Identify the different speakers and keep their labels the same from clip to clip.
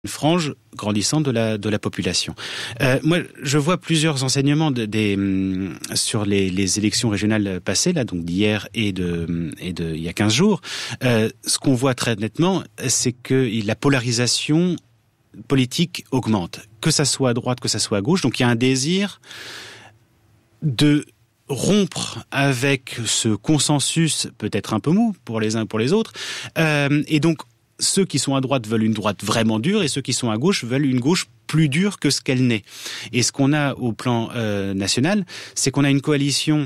Speaker 1: une frange grandissante de la population. Moi, je vois plusieurs enseignements sur les élections régionales passées, là, donc d'hier et de il y a 15 jours. Ce qu'on voit très nettement, c'est que la polarisation politique augmente, que ça soit à droite, que ça soit à gauche. Donc il y a un désir de rompre avec ce consensus peut-être un peu mou pour les uns pour les autres, et donc ceux qui sont à droite veulent une droite vraiment dure et ceux qui sont à gauche veulent une gauche plus dure que ce qu'elle n'est. Et ce qu'on a au plan national, c'est qu'on a une coalition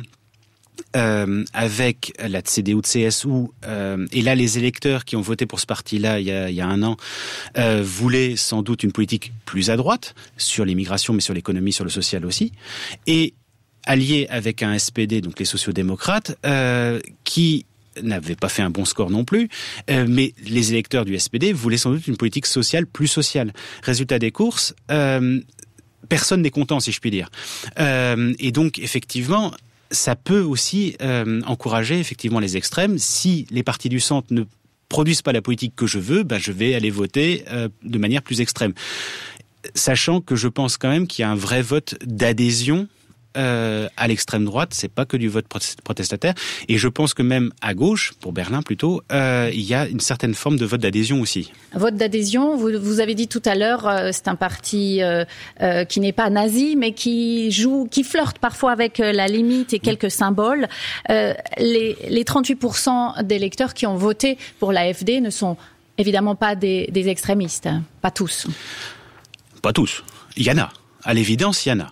Speaker 1: avec la CDU-CSU, et là les électeurs qui ont voté pour ce parti-là il y a un an voulaient sans doute une politique plus à droite sur l'immigration, mais sur l'économie, sur le social aussi, et allié avec un SPD, donc les sociodémocrates, qui n'avait pas fait un bon score non plus, mais les électeurs du SPD voulaient sans doute une politique sociale plus sociale. Résultat des courses, personne n'est content, si je puis dire. Et donc, effectivement, ça peut aussi encourager effectivement les extrêmes. Si les partis du centre ne produisent pas la politique que je veux, je vais aller voter de manière plus extrême. Sachant que je pense quand même qu'il y a un vrai vote d'adhésion à l'extrême droite, c'est pas que du vote protestataire, et je pense que même à gauche, pour Berlin plutôt, il y a une certaine forme de vote d'adhésion aussi.
Speaker 2: Vote d'adhésion, vous avez dit tout à l'heure, c'est un parti qui n'est pas nazi, mais qui flirte parfois avec la limite et quelques symboles. Les 38% d'électeurs qui ont voté pour l'AfD ne sont évidemment pas des extrémistes, pas tous.
Speaker 1: Pas tous, il y en a. À l'évidence, il y en a.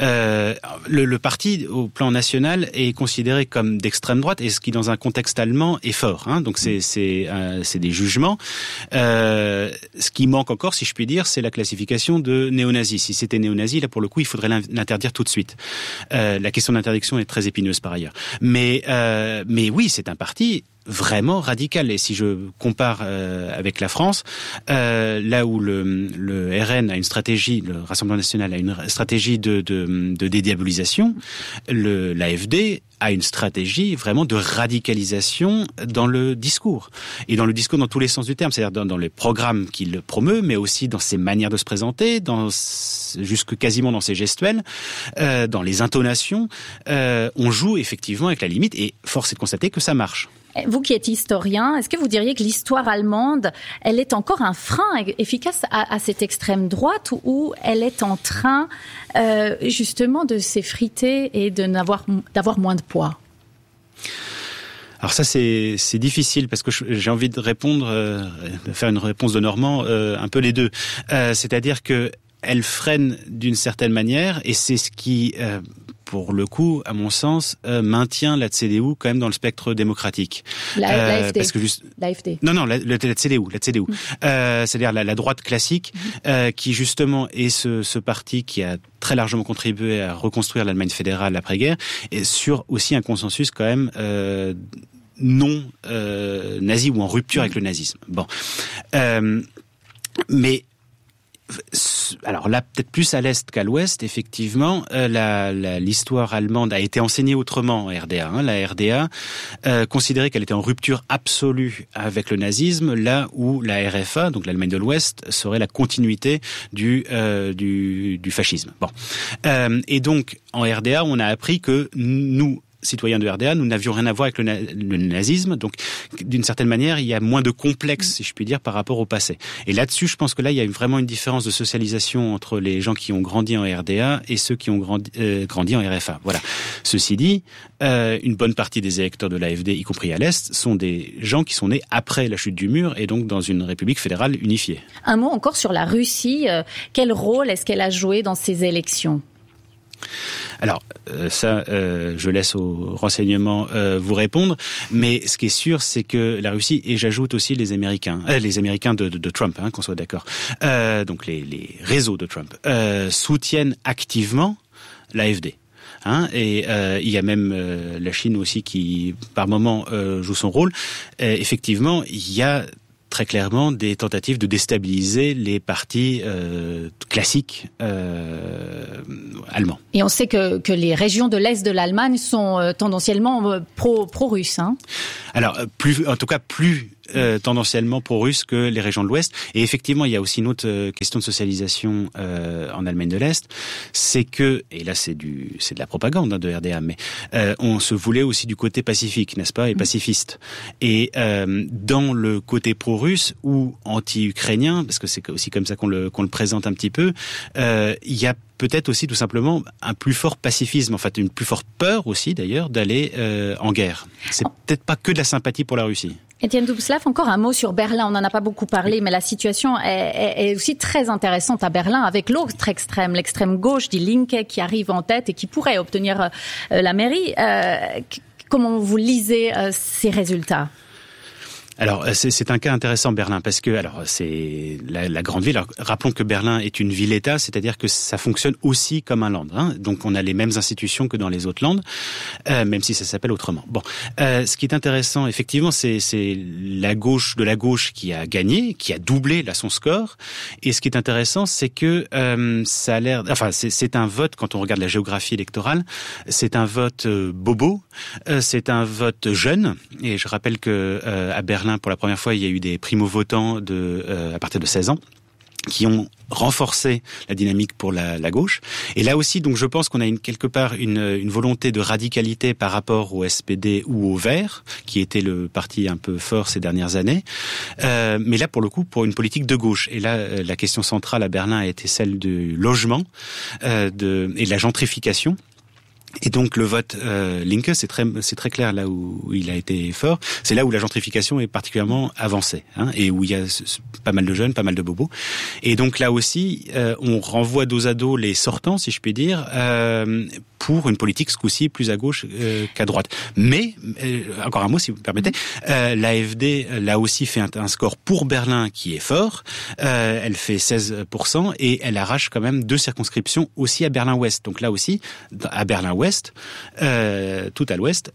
Speaker 1: Le parti, au plan national, est considéré comme d'extrême droite, et ce qui, dans un contexte allemand, est fort. Donc c'est des jugements. Ce qui manque encore, si je puis dire, c'est la classification de néo-nazi. Si c'était néo-nazi, là, pour le coup, il faudrait l'interdire tout de suite. La question d'interdiction est très épineuse par ailleurs. Mais oui, c'est un parti vraiment radical. Et si je compare avec la France, là où le RN a une stratégie, le Rassemblement national a une stratégie de dédiabolisation, l'AfD a une stratégie vraiment de radicalisation dans le discours. Et dans le discours dans tous les sens du terme, c'est-à-dire dans les programmes qu'il promeut, mais aussi dans ses manières de se présenter, jusque quasiment dans ses gestuels, dans les intonations. On joue effectivement avec la limite, et force est de constater que ça marche.
Speaker 2: Vous qui êtes historien, est-ce que vous diriez que l'histoire allemande, elle est encore un frein efficace à cette extrême droite, ou elle est en train justement de s'effriter et d'avoir moins de poids ?
Speaker 1: Alors ça, c'est difficile, parce que j'ai envie de répondre, de faire une réponse de Normand, un peu les deux. C'est-à-dire que elle freine d'une certaine manière, et c'est ce qui, pour le coup, à mon sens, maintient la CDU quand même dans le spectre démocratique.
Speaker 2: L'AfD.
Speaker 1: Parce que
Speaker 2: L'AfD.
Speaker 1: Non, la CDU. C'est-à-dire la droite classique, qui justement est ce parti qui a très largement contribué à reconstruire l'Allemagne fédérale après-guerre, et sur aussi un consensus quand même non nazi, ou en rupture avec le nazisme. Bon, mais alors là, peut-être plus à l'est qu'à l'ouest, effectivement, l'histoire allemande a été enseignée autrement en RDA. La RDA considérait qu'elle était en rupture absolue avec le nazisme, là où la RFA, donc l'Allemagne de l'Ouest, serait la continuité du fascisme. Bon, et donc en RDA, on a appris que nous, citoyens de RDA, nous n'avions rien à voir avec le nazisme, donc d'une certaine manière, il y a moins de complexe, si je puis dire, par rapport au passé. Et là-dessus, je pense que là, il y a vraiment une différence de socialisation entre les gens qui ont grandi en RDA et ceux qui ont grandi en RFA. Voilà. Ceci dit, une bonne partie des électeurs de l'AfD, y compris à l'Est, sont des gens qui sont nés après la chute du mur, et donc dans une république fédérale unifiée.
Speaker 2: Un mot encore sur la Russie. Quel rôle est-ce qu'elle a joué dans ces élections ?
Speaker 1: Alors, je laisse aux renseignements vous répondre, mais ce qui est sûr, c'est que la Russie, et j'ajoute aussi les Américains de Trump, qu'on soit d'accord, donc les réseaux de Trump, soutiennent activement l'AfD. Et il y a même la Chine aussi qui, par moment, joue son rôle. Effectivement, il y a très clairement des tentatives de déstabiliser les partis classiques allemands.
Speaker 2: Et on sait que les régions de l'Est de l'Allemagne sont tendanciellement pro-russes.
Speaker 1: Alors, plus tendanciellement pro-russes que les régions de l'Ouest. Et effectivement, il y a aussi une autre question de socialisation en Allemagne de l'Est, c'est que, et là c'est de la propagande de RDA, mais on se voulait aussi du côté pacifique, n'est-ce pas, et pacifiste. Et dans le côté pro-russe ou anti-ukrainien, parce que c'est aussi comme ça qu'on le présente un petit peu, il y a peut-être aussi tout simplement un plus fort pacifisme, en fait une plus forte peur aussi d'ailleurs d'aller en guerre. C'est peut-être pas que de la sympathie pour la Russie.
Speaker 2: Étienne Dubslav, encore un mot sur Berlin. On n'en a pas beaucoup parlé, mais la situation est aussi très intéressante à Berlin avec l'autre extrême, l'extrême gauche, Die Linke, qui arrive en tête et qui pourrait obtenir la mairie. Comment vous lisez ces résultats ?
Speaker 1: Alors c'est un cas intéressant Berlin parce que c'est la grande ville. Alors, rappelons que Berlin est une ville-État, c'est-à-dire que ça fonctionne aussi comme un land. Hein. Donc on a les mêmes institutions que dans les autres landes, même si ça s'appelle autrement. Bon, ce qui est intéressant effectivement, c'est la gauche de la gauche qui a gagné, qui a doublé là son score. Et ce qui est intéressant, c'est que ça a l'air, c'est un vote quand on regarde la géographie électorale, c'est un vote bobo, c'est un vote jeune. Et je rappelle que à Berlin, pour la première fois, il y a eu des primo-votants à partir de 16 ans qui ont renforcé la dynamique pour la gauche. Et là aussi, donc, je pense qu'on a quelque part une volonté de radicalité par rapport au SPD ou au Verts, qui était le parti un peu fort ces dernières années. Mais là, pour le coup, pour une politique de gauche. Et là, la question centrale à Berlin a été celle du logement et de la gentrification. Et donc le vote Linke, c'est très clair là où il a été fort. C'est là où la gentrification est particulièrement avancée, hein, et où il y a pas mal de jeunes, pas mal de bobos. Et donc là aussi, on renvoie dos à dos les sortants, si je puis dire, pour une politique ce coup-ci plus à gauche qu'à droite. Mais encore un mot, si vous me permettez, l'AfD là aussi fait un score pour Berlin qui est fort. Elle fait 16% et elle arrache quand même 2 circonscriptions aussi à Berlin-Ouest. Donc là aussi, à Berlin-Ouest, tout à l'ouest,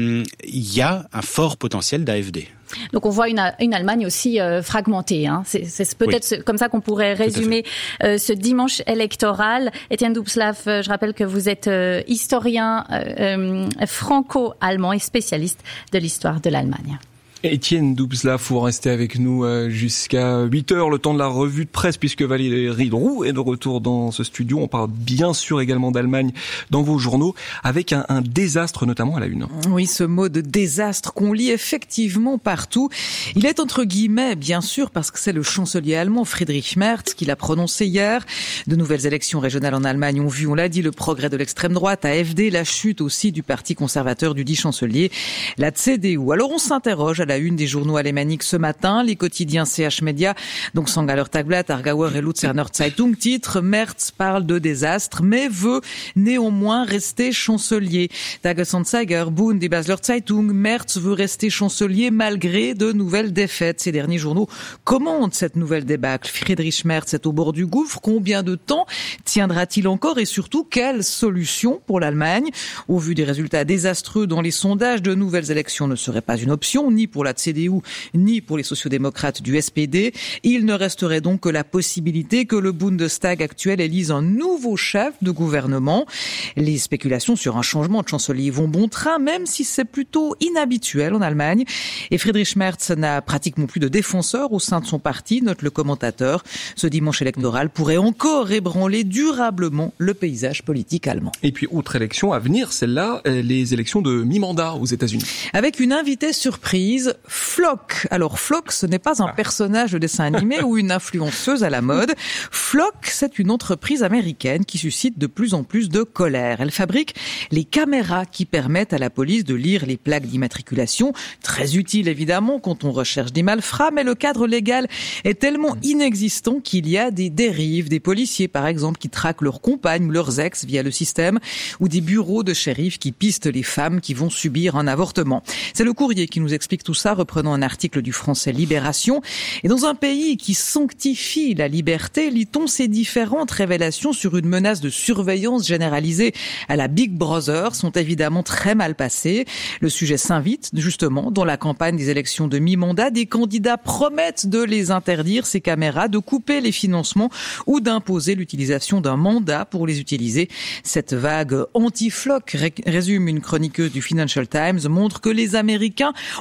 Speaker 1: il y a un fort potentiel d'AfD.
Speaker 2: Donc on voit une Allemagne aussi fragmentée. Hein. C'est peut-être comme ça qu'on pourrait résumer ce dimanche électoral. Étienne Dubslav, je rappelle que vous êtes historien franco-allemand et spécialiste de l'histoire de l'Allemagne.
Speaker 3: Étienne Dubslav, vous restez avec nous jusqu'à 8h, le temps de la revue de presse, puisque Valérie Drouot est de retour dans ce studio. On parle bien sûr également d'Allemagne dans vos journaux, avec un désastre notamment à la une.
Speaker 4: Oui, ce mot de désastre qu'on lit effectivement partout. Il est entre guillemets, bien sûr, parce que c'est le chancelier allemand Friedrich Merz qui l'a prononcé hier. De nouvelles élections régionales en Allemagne ont vu, on l'a dit, le progrès de l'extrême droite, AfD, la chute aussi du parti conservateur du dit chancelier, la CDU. Alors on s'interroge à la une des journaux alémaniques ce matin, les quotidiens CH Media, donc Sangaller Tagblatt, Aargauer et Luzerner Zeitung, titre Merz parle de désastre, mais veut néanmoins rester chancelier. Tagesanzeiger, Bund et Basler Zeitung, Merz veut rester chancelier malgré de nouvelles défaites. Ces derniers journaux commentent cette nouvelle débâcle. Friedrich Merz est au bord du gouffre. Combien de temps tiendra-t-il encore et surtout quelle solution pour l'Allemagne? Au vu des résultats désastreux dans les sondages, de nouvelles élections ne seraient pas une option, ni pour la CDU, ni pour les sociodémocrates du SPD. Il ne resterait donc que la possibilité que le Bundestag actuel élise un nouveau chef de gouvernement. Les spéculations sur un changement de chancelier vont bon train, même si c'est plutôt inhabituel en Allemagne. Et Friedrich Merz n'a pratiquement plus de défenseurs au sein de son parti, note le commentateur. Ce dimanche électoral pourrait encore ébranler durablement le paysage politique allemand.
Speaker 3: Et puis, autre élection à venir, celle-là, les élections de mi-mandat aux États-Unis.
Speaker 4: Avec une invitée surprise, Flock. Alors Flock, ce n'est pas un personnage de dessin animé ou une influenceuse à la mode. Flock, c'est une entreprise américaine qui suscite de plus en plus de colère. Elle fabrique les caméras qui permettent à la police de lire les plaques d'immatriculation. Très utile évidemment quand on recherche des malfrats, mais le cadre légal est tellement inexistant qu'il y a des dérives. Des policiers par exemple qui traquent leurs compagnes ou leurs ex via le système, ou des bureaux de shérifs qui pistent les femmes qui vont subir un avortement. C'est le Courrier qui nous explique tout ça, reprenant un article du français Libération. Et dans un pays qui sanctifie la liberté, lit-on ces différentes révélations sur une menace de surveillance généralisée à la Big Brother sont évidemment très mal passées. Le sujet s'invite justement dans la campagne des élections de mi-mandat. Des candidats promettent de les interdire, ces caméras, de couper les financements ou d'imposer l'utilisation d'un mandat pour les utiliser. Cette vague anti-Flock, résume une chroniqueuse du Financial Times, montre que les Américains ont le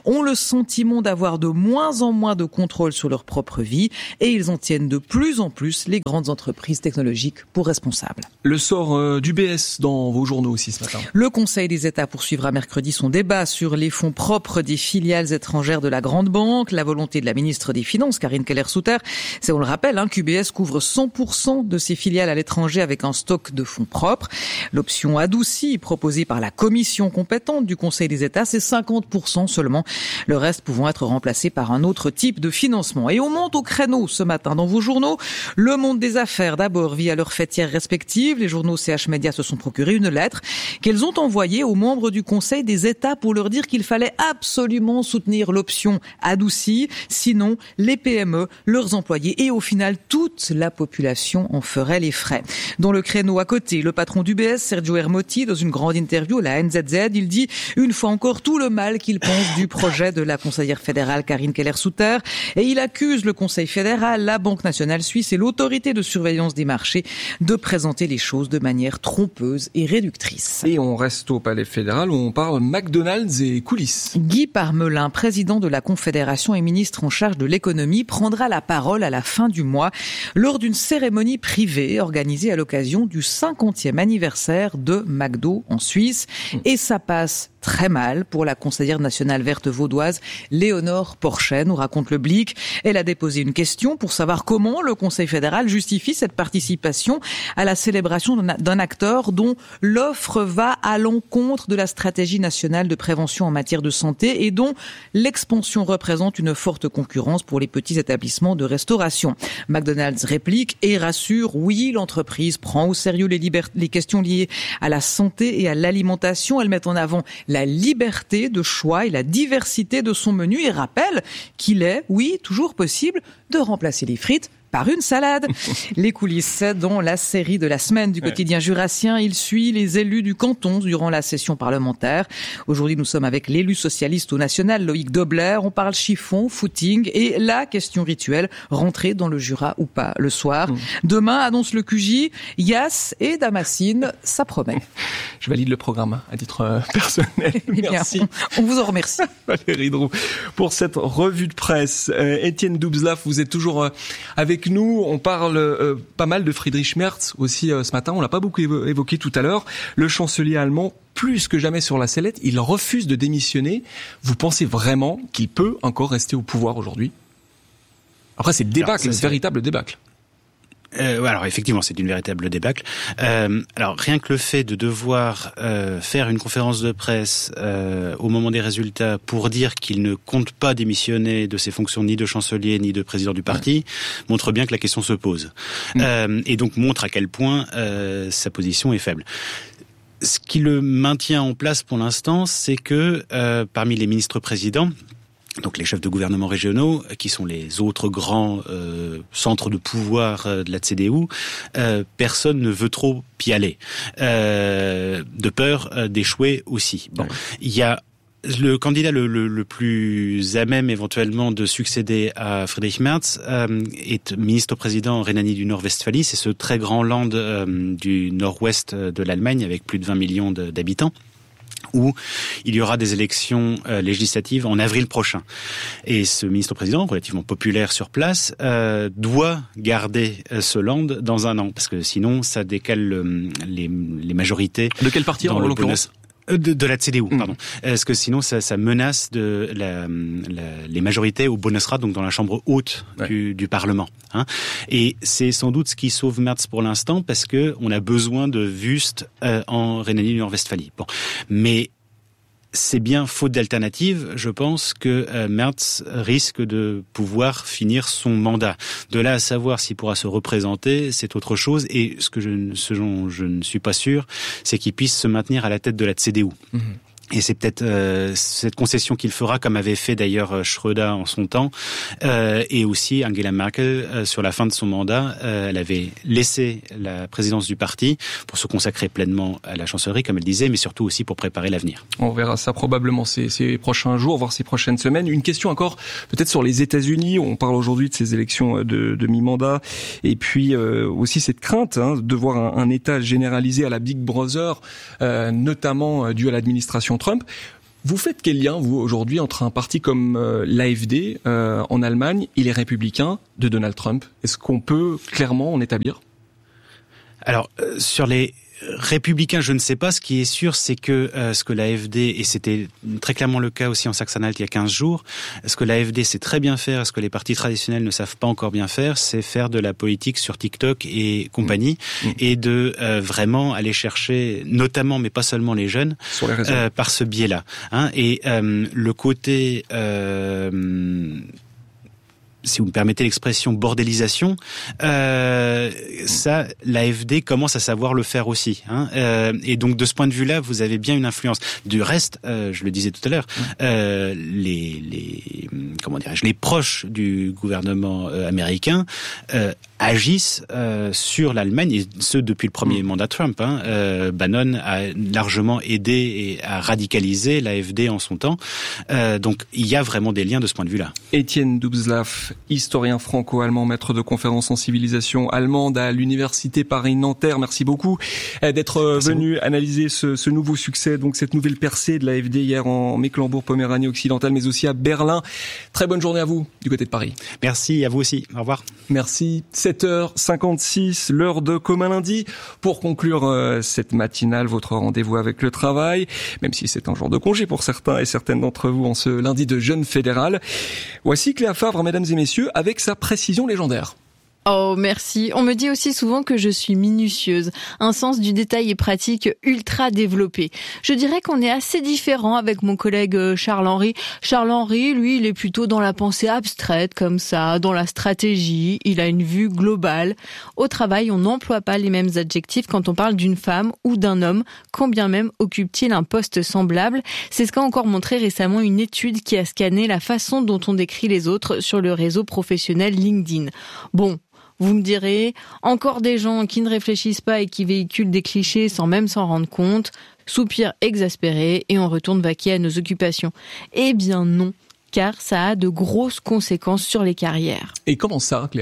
Speaker 4: sentiment d'avoir de moins en moins de contrôle sur leur propre vie et ils en tiennent de plus en plus les grandes entreprises technologiques pour responsables.
Speaker 3: Le sort d'UBS dans vos journaux aussi ce matin.
Speaker 4: Le Conseil des États poursuivra mercredi son débat sur les fonds propres des filiales étrangères de la grande banque. La volonté de la ministre des Finances, Karine Keller-Souter, c'est, on le rappelle, qu'UBS couvre 100% de ses filiales à l'étranger avec un stock de fonds propres. L'option adoucie proposée par la commission compétente du Conseil des États, c'est 50% seulement. Le reste pouvant être remplacé par un autre type de financement. Et on monte au créneau ce matin dans vos journaux. Le monde des affaires, d'abord via leurs fêtières respectives. Les journaux CH Média se sont procurés une lettre qu'elles ont envoyée aux membres du Conseil des États pour leur dire qu'il fallait absolument soutenir l'option adoucie. Sinon, les PME, leurs employés et au final, toute la population en ferait les frais. Dans le créneau à côté, le patron d'UBS, Sergio Ermotti, dans une grande interview à la NZZ, il dit une fois encore tout le mal qu'il pense du projet de la conseillère fédérale Karine Keller-Souter et il accuse le Conseil fédéral, la Banque nationale suisse et l'autorité de surveillance des marchés de présenter les choses de manière trompeuse et réductrice.
Speaker 3: Et on reste au Palais fédéral où on parle McDonald's et coulisses.
Speaker 4: Guy Parmelin, président de la Confédération et ministre en charge de l'économie, prendra la parole à la fin du mois lors d'une cérémonie privée organisée à l'occasion du 50e anniversaire de McDo en Suisse. Et ça passe très mal pour la conseillère nationale verte vaudoise Léonore Porchet, nous raconte le Blick. Elle a déposé une question pour savoir comment le Conseil fédéral justifie cette participation à la célébration d'un acteur dont l'offre va à l'encontre de la stratégie nationale de prévention en matière de santé et dont l'expansion représente une forte concurrence pour les petits établissements de restauration. McDonald's réplique et rassure, oui, l'entreprise prend au sérieux les questions liées à la santé et à l'alimentation. Elle met en avant la liberté de choix et la diversité de son menu et rappelle qu'il est, oui, toujours possible de remplacer les frites par une salade. Les coulisses dans la série de la semaine du quotidien jurassien. Il suit les élus du canton durant la session parlementaire. Aujourd'hui, nous sommes avec l'élu socialiste au national, Loïc Dobler. On parle chiffon, footing et la question rituelle, rentrer dans le Jura ou pas le soir. Demain, annonce le QJ, Yass et Damascine, ça promet.
Speaker 3: Je valide le programme à titre personnel. Merci.
Speaker 4: On vous en remercie.
Speaker 3: Valérie Droux pour cette revue de presse. Étienne Doubslaf, vous êtes toujours avec nous. On parle pas mal de Friedrich Merz aussi ce matin. On l'a pas beaucoup évoqué tout à l'heure. Le chancelier allemand, plus que jamais sur la sellette, il refuse de démissionner. Vous pensez vraiment qu'il peut encore rester au pouvoir aujourd'hui ? Après, c'est le débâcle, c'est véritable débâcle.
Speaker 1: Alors effectivement, c'est une véritable débâcle. Alors rien que le fait de devoir faire une conférence de presse au moment des résultats pour dire qu'il ne compte pas démissionner de ses fonctions ni de chancelier ni de président du parti montre bien que la question se pose. Et donc montre à quel point sa position est faible. Ce qui le maintient en place pour l'instant, c'est que parmi les ministres-présidents, donc les chefs de gouvernement régionaux, qui sont les autres grands centres de pouvoir de la CDU, personne ne veut trop y aller, de peur d'échouer aussi. Bon, il y a le candidat le plus à même éventuellement de succéder à Friedrich Merz est ministre-président en Rhénanie du Nord-Westphalie, c'est ce très grand land du nord-ouest de l'Allemagne avec plus de 20 millions d'habitants, où il y aura des élections législatives en avril prochain. Et ce ministre-président, relativement populaire sur place, doit garder ce land dans un an, parce que sinon ça décale les majorités.
Speaker 3: De quel parti en l'occurrence ?
Speaker 1: De la CDU, pardon. Parce que sinon, ça menace les majorités au Bundesrat, donc dans la chambre haute du Parlement. Hein. Et c'est sans doute ce qui sauve Merz pour l'instant, parce que on a besoin de Wüst en Rhénanie-Nord-Westphalie. Bon, mais c'est bien faute d'alternative, je pense, que Merz risque de pouvoir finir son mandat. De là à savoir s'il pourra se représenter, c'est autre chose. Et ce dont je ne suis pas sûr, c'est qu'il puisse se maintenir à la tête de la CDU. Et c'est peut-être cette concession qu'il fera, comme avait fait d'ailleurs Schröder en son temps, et aussi Angela Merkel sur la fin de son mandat. Elle avait laissé la présidence du parti pour se consacrer pleinement à la chancellerie, comme elle disait, mais surtout aussi pour préparer l'avenir.
Speaker 3: On verra ça probablement ces prochains jours, voire ces prochaines semaines. Une question encore peut-être sur les États-Unis. On parle aujourd'hui de ces élections de mi-mandat, et puis aussi cette crainte de voir un État généralisé à la Big Brother, notamment dû à l'administration Trump. Vous faites quel lien, vous, aujourd'hui, entre un parti comme l'AfD en Allemagne et les Républicains de Donald Trump? Est-ce qu'on peut clairement en établir?
Speaker 1: Alors, sur les Républicains, je ne sais pas. Ce qui est sûr, c'est que ce que l'AfD, et c'était très clairement le cas aussi en Saxe-Anhalt il y a 15 jours, ce que l'AfD sait très bien faire, et ce que les partis traditionnels ne savent pas encore bien faire, c'est faire de la politique sur TikTok et compagnie, et de vraiment aller chercher, notamment, mais pas seulement les jeunes,
Speaker 3: sur les réseaux,
Speaker 1: par ce biais-là. Et le côté... si vous me permettez l'expression bordélisation, ça, l'AfD commence à savoir le faire aussi. Et donc, de ce point de vue-là, vous avez bien une influence. Du reste, je le disais tout à l'heure, les proches du gouvernement américain agissent sur l'Allemagne, et ce depuis le premier mandat Trump. Bannon a largement aidé et a radicalisé l'AfD en son temps. Donc, il y a vraiment des liens de ce point de vue-là.
Speaker 3: Étienne Dubslav, historien franco-allemand, maître de conférences en civilisation allemande à l'université Paris-Nanterre. Merci beaucoup d'être venu analyser ce nouveau succès, donc cette nouvelle percée de l'AfD hier en Mecklembourg-Poméranie occidentale, mais aussi à Berlin. Très bonne journée à vous du côté de Paris.
Speaker 1: Merci à vous aussi. Au revoir.
Speaker 3: Merci. 7h56, l'heure de Commun Lundi. Pour conclure cette matinale, votre rendez-vous avec le travail, même si c'est un jour de congé pour certains et certaines d'entre vous en ce lundi de jeûne fédéral. Voici Cléa Favre, mesdames et messieurs, avec sa précision légendaire.
Speaker 5: Oh, merci. On me dit aussi souvent que je suis minutieuse, un sens du détail et pratique ultra développé. Je dirais qu'on est assez différents avec mon collègue Charles-Henri. Charles-Henri, lui, il est plutôt dans la pensée abstraite, comme ça, dans la stratégie, il a une vue globale. Au travail, on n'emploie pas les mêmes adjectifs quand on parle d'une femme ou d'un homme, quand bien même occupe-t-il un poste semblable. C'est ce qu'a encore montré récemment une étude qui a scanné la façon dont on décrit les autres sur le réseau professionnel LinkedIn. Bon, vous me direz, encore des gens qui ne réfléchissent pas et qui véhiculent des clichés sans même s'en rendre compte, soupir exaspéré et on retourne vaquer à nos occupations. Eh bien non, car ça a de grosses conséquences sur les carrières.
Speaker 3: Et comment ça, Cléa ?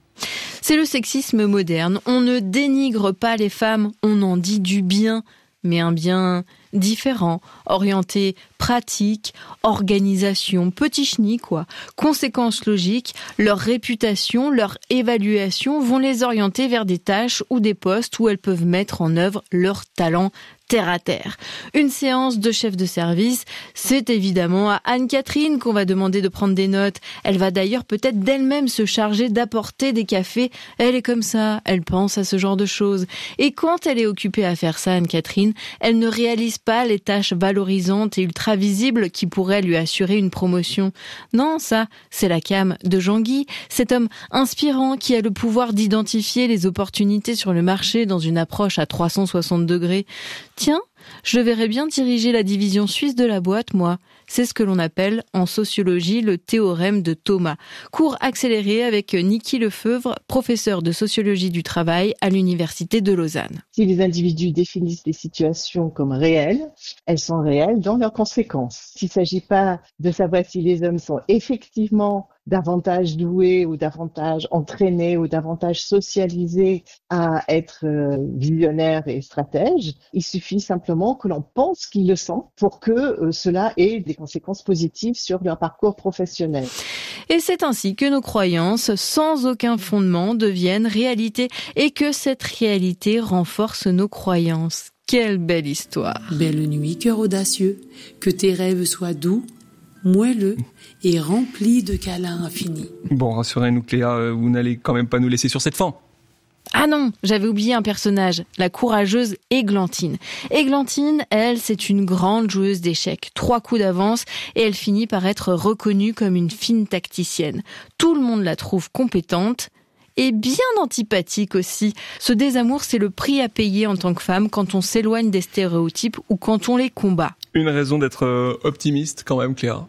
Speaker 5: C'est le sexisme moderne. On ne dénigre pas les femmes, on en dit du bien, mais un bien différent, orienté pratique, organisation, petit chenille quoi. Conséquence logique, leur réputation, leur évaluation vont les orienter vers des tâches ou des postes où elles peuvent mettre en œuvre leur talent terre à terre. Une séance de chef de service, c'est évidemment à Anne-Catherine qu'on va demander de prendre des notes. Elle va d'ailleurs peut-être d'elle-même se charger d'apporter des cafés. Elle est comme ça, elle pense à ce genre de choses. Et quand elle est occupée à faire ça, Anne-Catherine, elle ne réalise pas les tâches valorisantes et ultra visibles qui pourraient lui assurer une promotion. Non, ça, c'est la came de Jean-Guy, cet homme inspirant qui a le pouvoir d'identifier les opportunités sur le marché dans une approche à 360 degrés. Tiens, je verrais bien diriger la division suisse de la boîte, moi. C'est ce que l'on appelle en sociologie le théorème de Thomas. Cours accéléré avec Niki Lefeuvre, professeur de sociologie du travail à l'université de Lausanne.
Speaker 6: Si les individus définissent des situations comme réelles, elles sont réelles dans leurs conséquences. S'il ne s'agit pas de savoir si les hommes sont effectivement davantage doués ou davantage entraînés ou davantage socialisés à être visionnaires et stratèges, il suffit simplement que l'on pense qu'ils le sont pour que cela ait des conséquences positives sur leur parcours professionnel.
Speaker 5: Et c'est ainsi que nos croyances, sans aucun fondement, deviennent réalité et que cette réalité renforce nos croyances. Quelle belle histoire!
Speaker 7: Belle nuit, cœur audacieux, que tes rêves soient doux, moelleux et rempli de câlins infinis.
Speaker 3: Bon, rassurez-nous Cléa, vous n'allez quand même pas nous laisser sur cette fin.
Speaker 5: Ah non, j'avais oublié un personnage, la courageuse Églantine. Églantine, elle, c'est une grande joueuse d'échecs, 3 coups d'avance, et elle finit par être reconnue comme une fine tacticienne. Tout le monde la trouve compétente, et bien antipathique aussi. Ce désamour, c'est le prix à payer en tant que femme quand on s'éloigne des stéréotypes ou quand on les combat.
Speaker 3: Une raison d'être optimiste quand même, Cléa.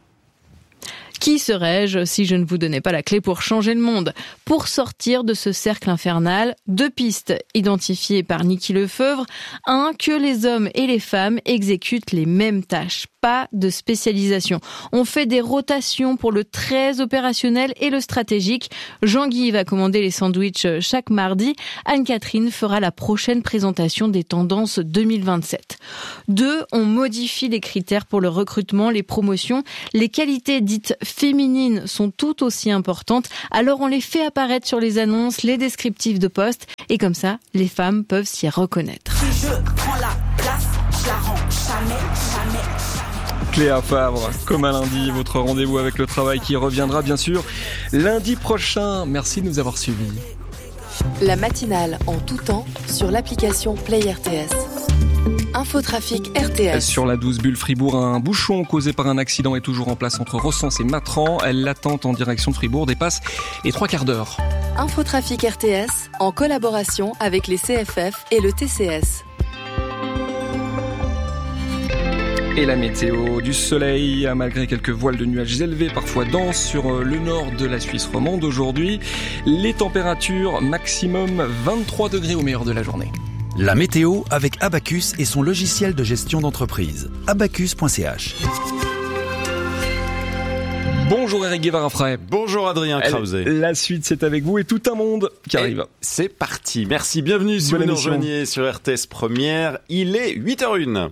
Speaker 5: Qui serais-je si je ne vous donnais pas la clé pour changer le monde ? Pour sortir de ce cercle infernal, 2 pistes identifiées par Niki Lefeuvre. 1, que les hommes et les femmes exécutent les mêmes tâches. pas de spécialisation. On fait des rotations pour le très opérationnel et le stratégique. Jean-Guy va commander les sandwichs chaque mardi. Anne-Catherine fera la prochaine présentation des tendances 2027. 2, on modifie les critères pour le recrutement, les promotions. Les qualités dites féminines sont tout aussi importantes. Alors on les fait apparaître sur les annonces, les descriptifs de poste. Et comme ça, les femmes peuvent s'y reconnaître.
Speaker 8: Si je prends la place, je la rends jamais.
Speaker 3: Cléa Favre, comme à lundi, votre rendez-vous avec le travail qui reviendra bien sûr lundi prochain. Merci de nous avoir suivis.
Speaker 9: La matinale en tout temps sur l'application Play RTS. Infotrafic RTS.
Speaker 3: Sur la 12 Bulle Fribourg, un bouchon causé par un accident est toujours en place entre Ressens et Matran. L'attente en direction de Fribourg dépasse les 3 quarts d'heure.
Speaker 9: Infotrafic RTS en collaboration avec les CFF et le TCS.
Speaker 3: Et la météo, du soleil, malgré quelques voiles de nuages élevés, parfois denses sur le nord de la Suisse romande. Aujourd'hui, les températures maximum 23 degrés au meilleur de la journée.
Speaker 10: La météo avec Abacus et son logiciel de gestion d'entreprise. Abacus.ch.
Speaker 3: Bonjour Eric Guevara-Frey.
Speaker 11: Bonjour Adrien Krause.
Speaker 3: La suite, c'est avec vous et tout un monde qui arrive.
Speaker 11: C'est parti. Merci, bienvenue si vous nous rejoignez sur RTS Première. Il est 8h01.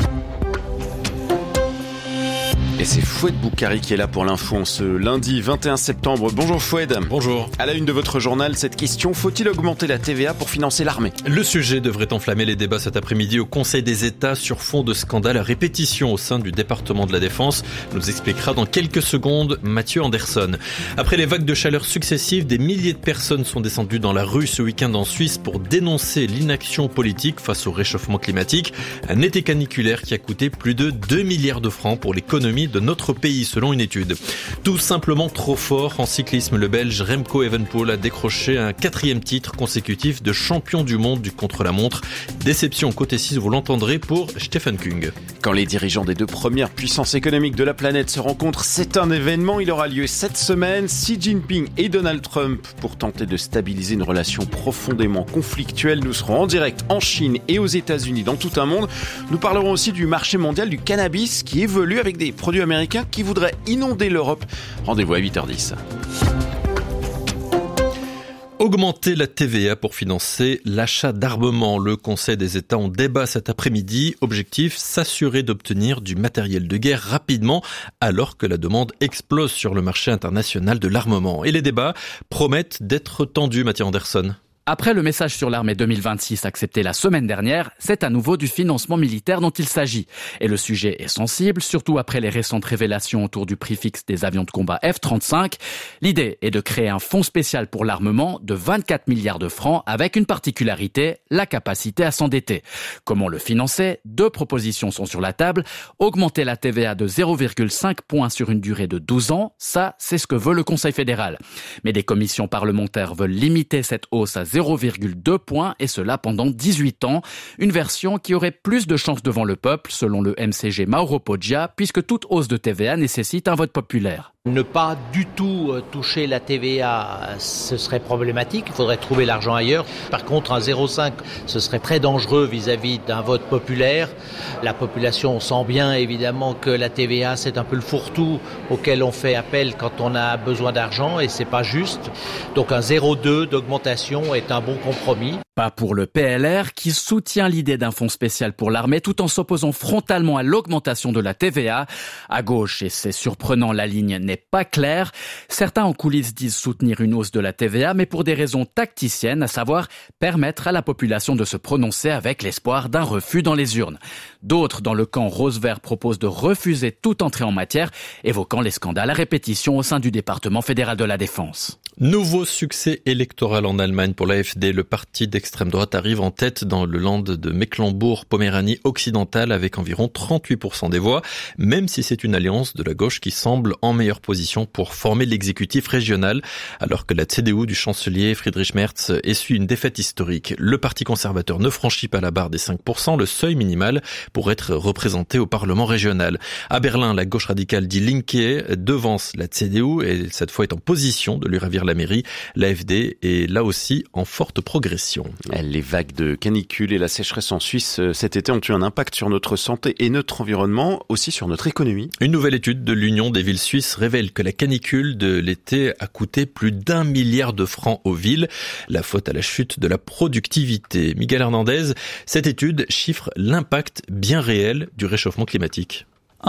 Speaker 11: Et c'est Fouad Boukari qui est là pour l'info en ce lundi 21 septembre. Bonjour Fouad.
Speaker 12: Bonjour.
Speaker 11: À la une de votre journal, cette question, faut-il augmenter la TVA pour financer l'armée ?
Speaker 12: Le sujet devrait enflammer les débats cet après-midi au Conseil des États sur fond de scandales à répétition au sein du département de la Défense. Nous expliquera dans quelques secondes Mathieu Anderson. Après les vagues de chaleur successives, des milliers de personnes sont descendues dans la rue ce week-end en Suisse pour dénoncer l'inaction politique face au réchauffement climatique. Un été caniculaire qui a coûté plus de 2 milliards de francs pour l'économie de notre pays, selon une étude. Tout simplement trop fort. En cyclisme, le Belge Remco Evenepoel a décroché un 4e titre consécutif de champion du monde du contre-la-montre. Déception côté 6, vous l'entendrez, pour Stephen Kung.
Speaker 11: Quand les dirigeants des 2 premières puissances économiques de la planète se rencontrent, c'est un événement. Il aura lieu cette semaine. Xi Jinping et Donald Trump pour tenter de stabiliser une relation profondément conflictuelle. Nous serons en direct en Chine et aux États-Unis dans tout un monde. Nous parlerons aussi du marché mondial du cannabis qui évolue avec des produits américains qui voudraient inonder l'Europe. Rendez-vous à 8h10.
Speaker 12: Augmenter la TVA pour financer l'achat d'armement. Le Conseil des États en débat cet après-midi. Objectif, s'assurer d'obtenir du matériel de guerre rapidement alors que la demande explose sur le marché international de l'armement. Et les débats promettent d'être tendus, Mathieu Anderson.
Speaker 13: Après le message sur l'armée 2026 accepté la semaine dernière, c'est à nouveau du financement militaire dont il s'agit. Et le sujet est sensible, surtout après les récentes révélations autour du prix fixe des avions de combat F-35. L'idée est de créer un fonds spécial pour l'armement de 24 milliards de francs avec une particularité, la capacité à s'endetter. Comment le financer ? 2 propositions sont sur la table. Augmenter la TVA de 0,5 points sur une durée de 12 ans, ça, c'est ce que veut le Conseil fédéral. Mais des commissions parlementaires veulent limiter cette hausse à 0,2 points et cela pendant 18 ans. Une version qui aurait plus de chances devant le peuple, selon le MCG Mauro Poggia, puisque toute hausse de TVA nécessite un vote populaire.
Speaker 14: Ne pas du tout toucher la TVA, ce serait problématique. Il faudrait trouver l'argent ailleurs. Par contre, un 0,5, ce serait très dangereux vis-à-vis d'un vote populaire. La population sent bien, évidemment, que la TVA, c'est un peu le fourre-tout auquel on fait appel quand on a besoin d'argent et c'est pas juste. Donc un 0,2 d'augmentation est un bon compromis.
Speaker 13: Pas pour le PLR qui soutient l'idée d'un fonds spécial pour l'armée tout en s'opposant frontalement à l'augmentation de la TVA. À gauche, et c'est surprenant, la ligne n'est pas claire. Certains en coulisses disent soutenir une hausse de la TVA, mais pour des raisons tacticiennes, à savoir permettre à la population de se prononcer avec l'espoir d'un refus dans les urnes. D'autres, dans le camp rose-vert, proposent de refuser toute entrée en matière, évoquant les scandales à répétition au sein du département fédéral de la Défense.
Speaker 12: Nouveau succès électoral en Allemagne pour l'AfD. Le parti d'extrême droite arrive en tête dans le land de Mecklembourg-Poméranie occidentale avec environ 38% des voix, même si c'est une alliance de la gauche qui semble en meilleure position pour former l'exécutif régional, alors que la CDU du chancelier Friedrich Merz essuie une défaite historique. Le parti conservateur ne franchit pas la barre des 5%, le seuil minimal pour être représenté au Parlement régional. À Berlin, la gauche radicale Die Linke devance la CDU et cette fois est en position de lui ravir la mairie. L'AFD est là aussi en forte progression.
Speaker 11: Les vagues de canicule et la sécheresse en Suisse cet été ont eu un impact sur notre santé et notre environnement, aussi sur notre économie.
Speaker 12: Une nouvelle étude de l'Union des villes suisses révèle que la canicule de l'été a coûté plus d'1 milliard de francs aux villes. La faute à la chute de la productivité. Miguel Hernandez, cette étude chiffre l'impact bien réel du réchauffement climatique.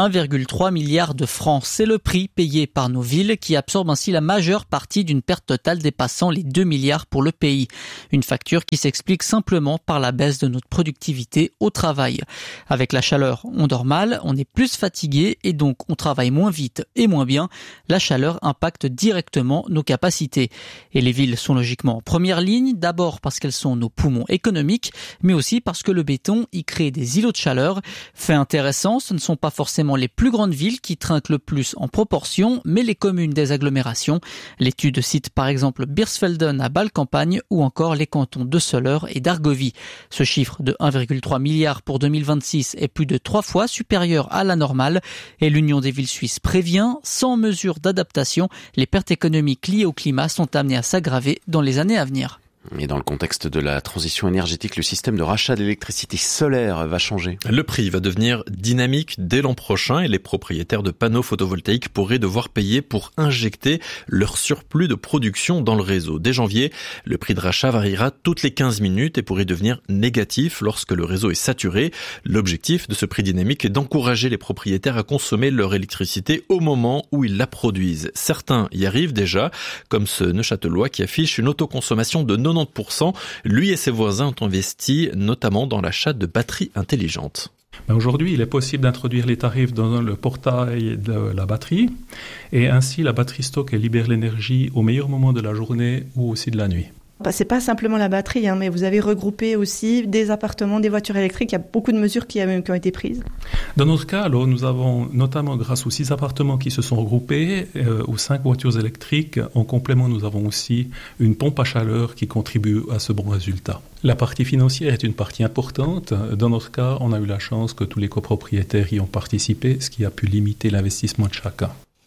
Speaker 15: 1,3 milliard de francs, c'est le prix payé par nos villes qui absorbent ainsi la majeure partie d'une perte totale dépassant les 2 milliards pour le pays. Une facture qui s'explique simplement par la baisse de notre productivité au travail. Avec la chaleur, on dort mal, on est plus fatigué et donc on travaille moins vite et moins bien. La chaleur impacte directement nos capacités. Et les villes sont logiquement en première ligne, d'abord parce qu'elles sont nos poumons économiques, mais aussi parce que le béton y crée des îlots de chaleur. Fait intéressant, ce ne sont pas forcément les plus grandes villes qui trinquent le plus en proportion, mais les communes des agglomérations. L'étude cite par exemple Birsfelden à Bâle-Campagne ou encore les cantons de Soleure et d'Argovie. Ce chiffre de 1,3 milliard pour 2026 est plus de 3 fois supérieur à la normale et l'Union des villes suisses prévient, sans mesure d'adaptation, les pertes économiques liées au climat sont amenées à s'aggraver dans les années à venir.
Speaker 11: Et dans le contexte de la transition énergétique, le système de rachat d'électricité solaire va changer.
Speaker 12: Le prix va devenir dynamique dès l'an prochain et les propriétaires de panneaux photovoltaïques pourraient devoir payer pour injecter leur surplus de production dans le réseau. Dès janvier, le prix de rachat variera toutes les 15 minutes et pourrait devenir négatif lorsque le réseau est saturé. L'objectif de ce prix dynamique est d'encourager les propriétaires à consommer leur électricité au moment où ils la produisent. Certains y arrivent déjà, comme ce Neuchâtelois qui affiche une autoconsommation de 90%. Lui et ses voisins ont investi notamment dans l'achat de batteries intelligentes.
Speaker 16: Aujourd'hui, il est possible d'introduire les tarifs dans le portail de la batterie et ainsi la batterie stocke et libère l'énergie au meilleur moment de la journée ou aussi de la nuit.
Speaker 17: C'est pas simplement la batterie, mais vous avez regroupé aussi des appartements, des voitures électriques. Il y a beaucoup de mesures qui ont été prises.
Speaker 16: Dans notre cas, alors, nous avons notamment, grâce aux 6 appartements qui se sont regroupés, aux 5 voitures électriques, en complément, nous avons aussi une pompe à chaleur qui contribue à ce bon résultat. La partie financière est une partie importante. Dans notre cas, on a eu la chance que tous les copropriétaires y ont participé, ce qui a pu limiter l'investissement de chacun.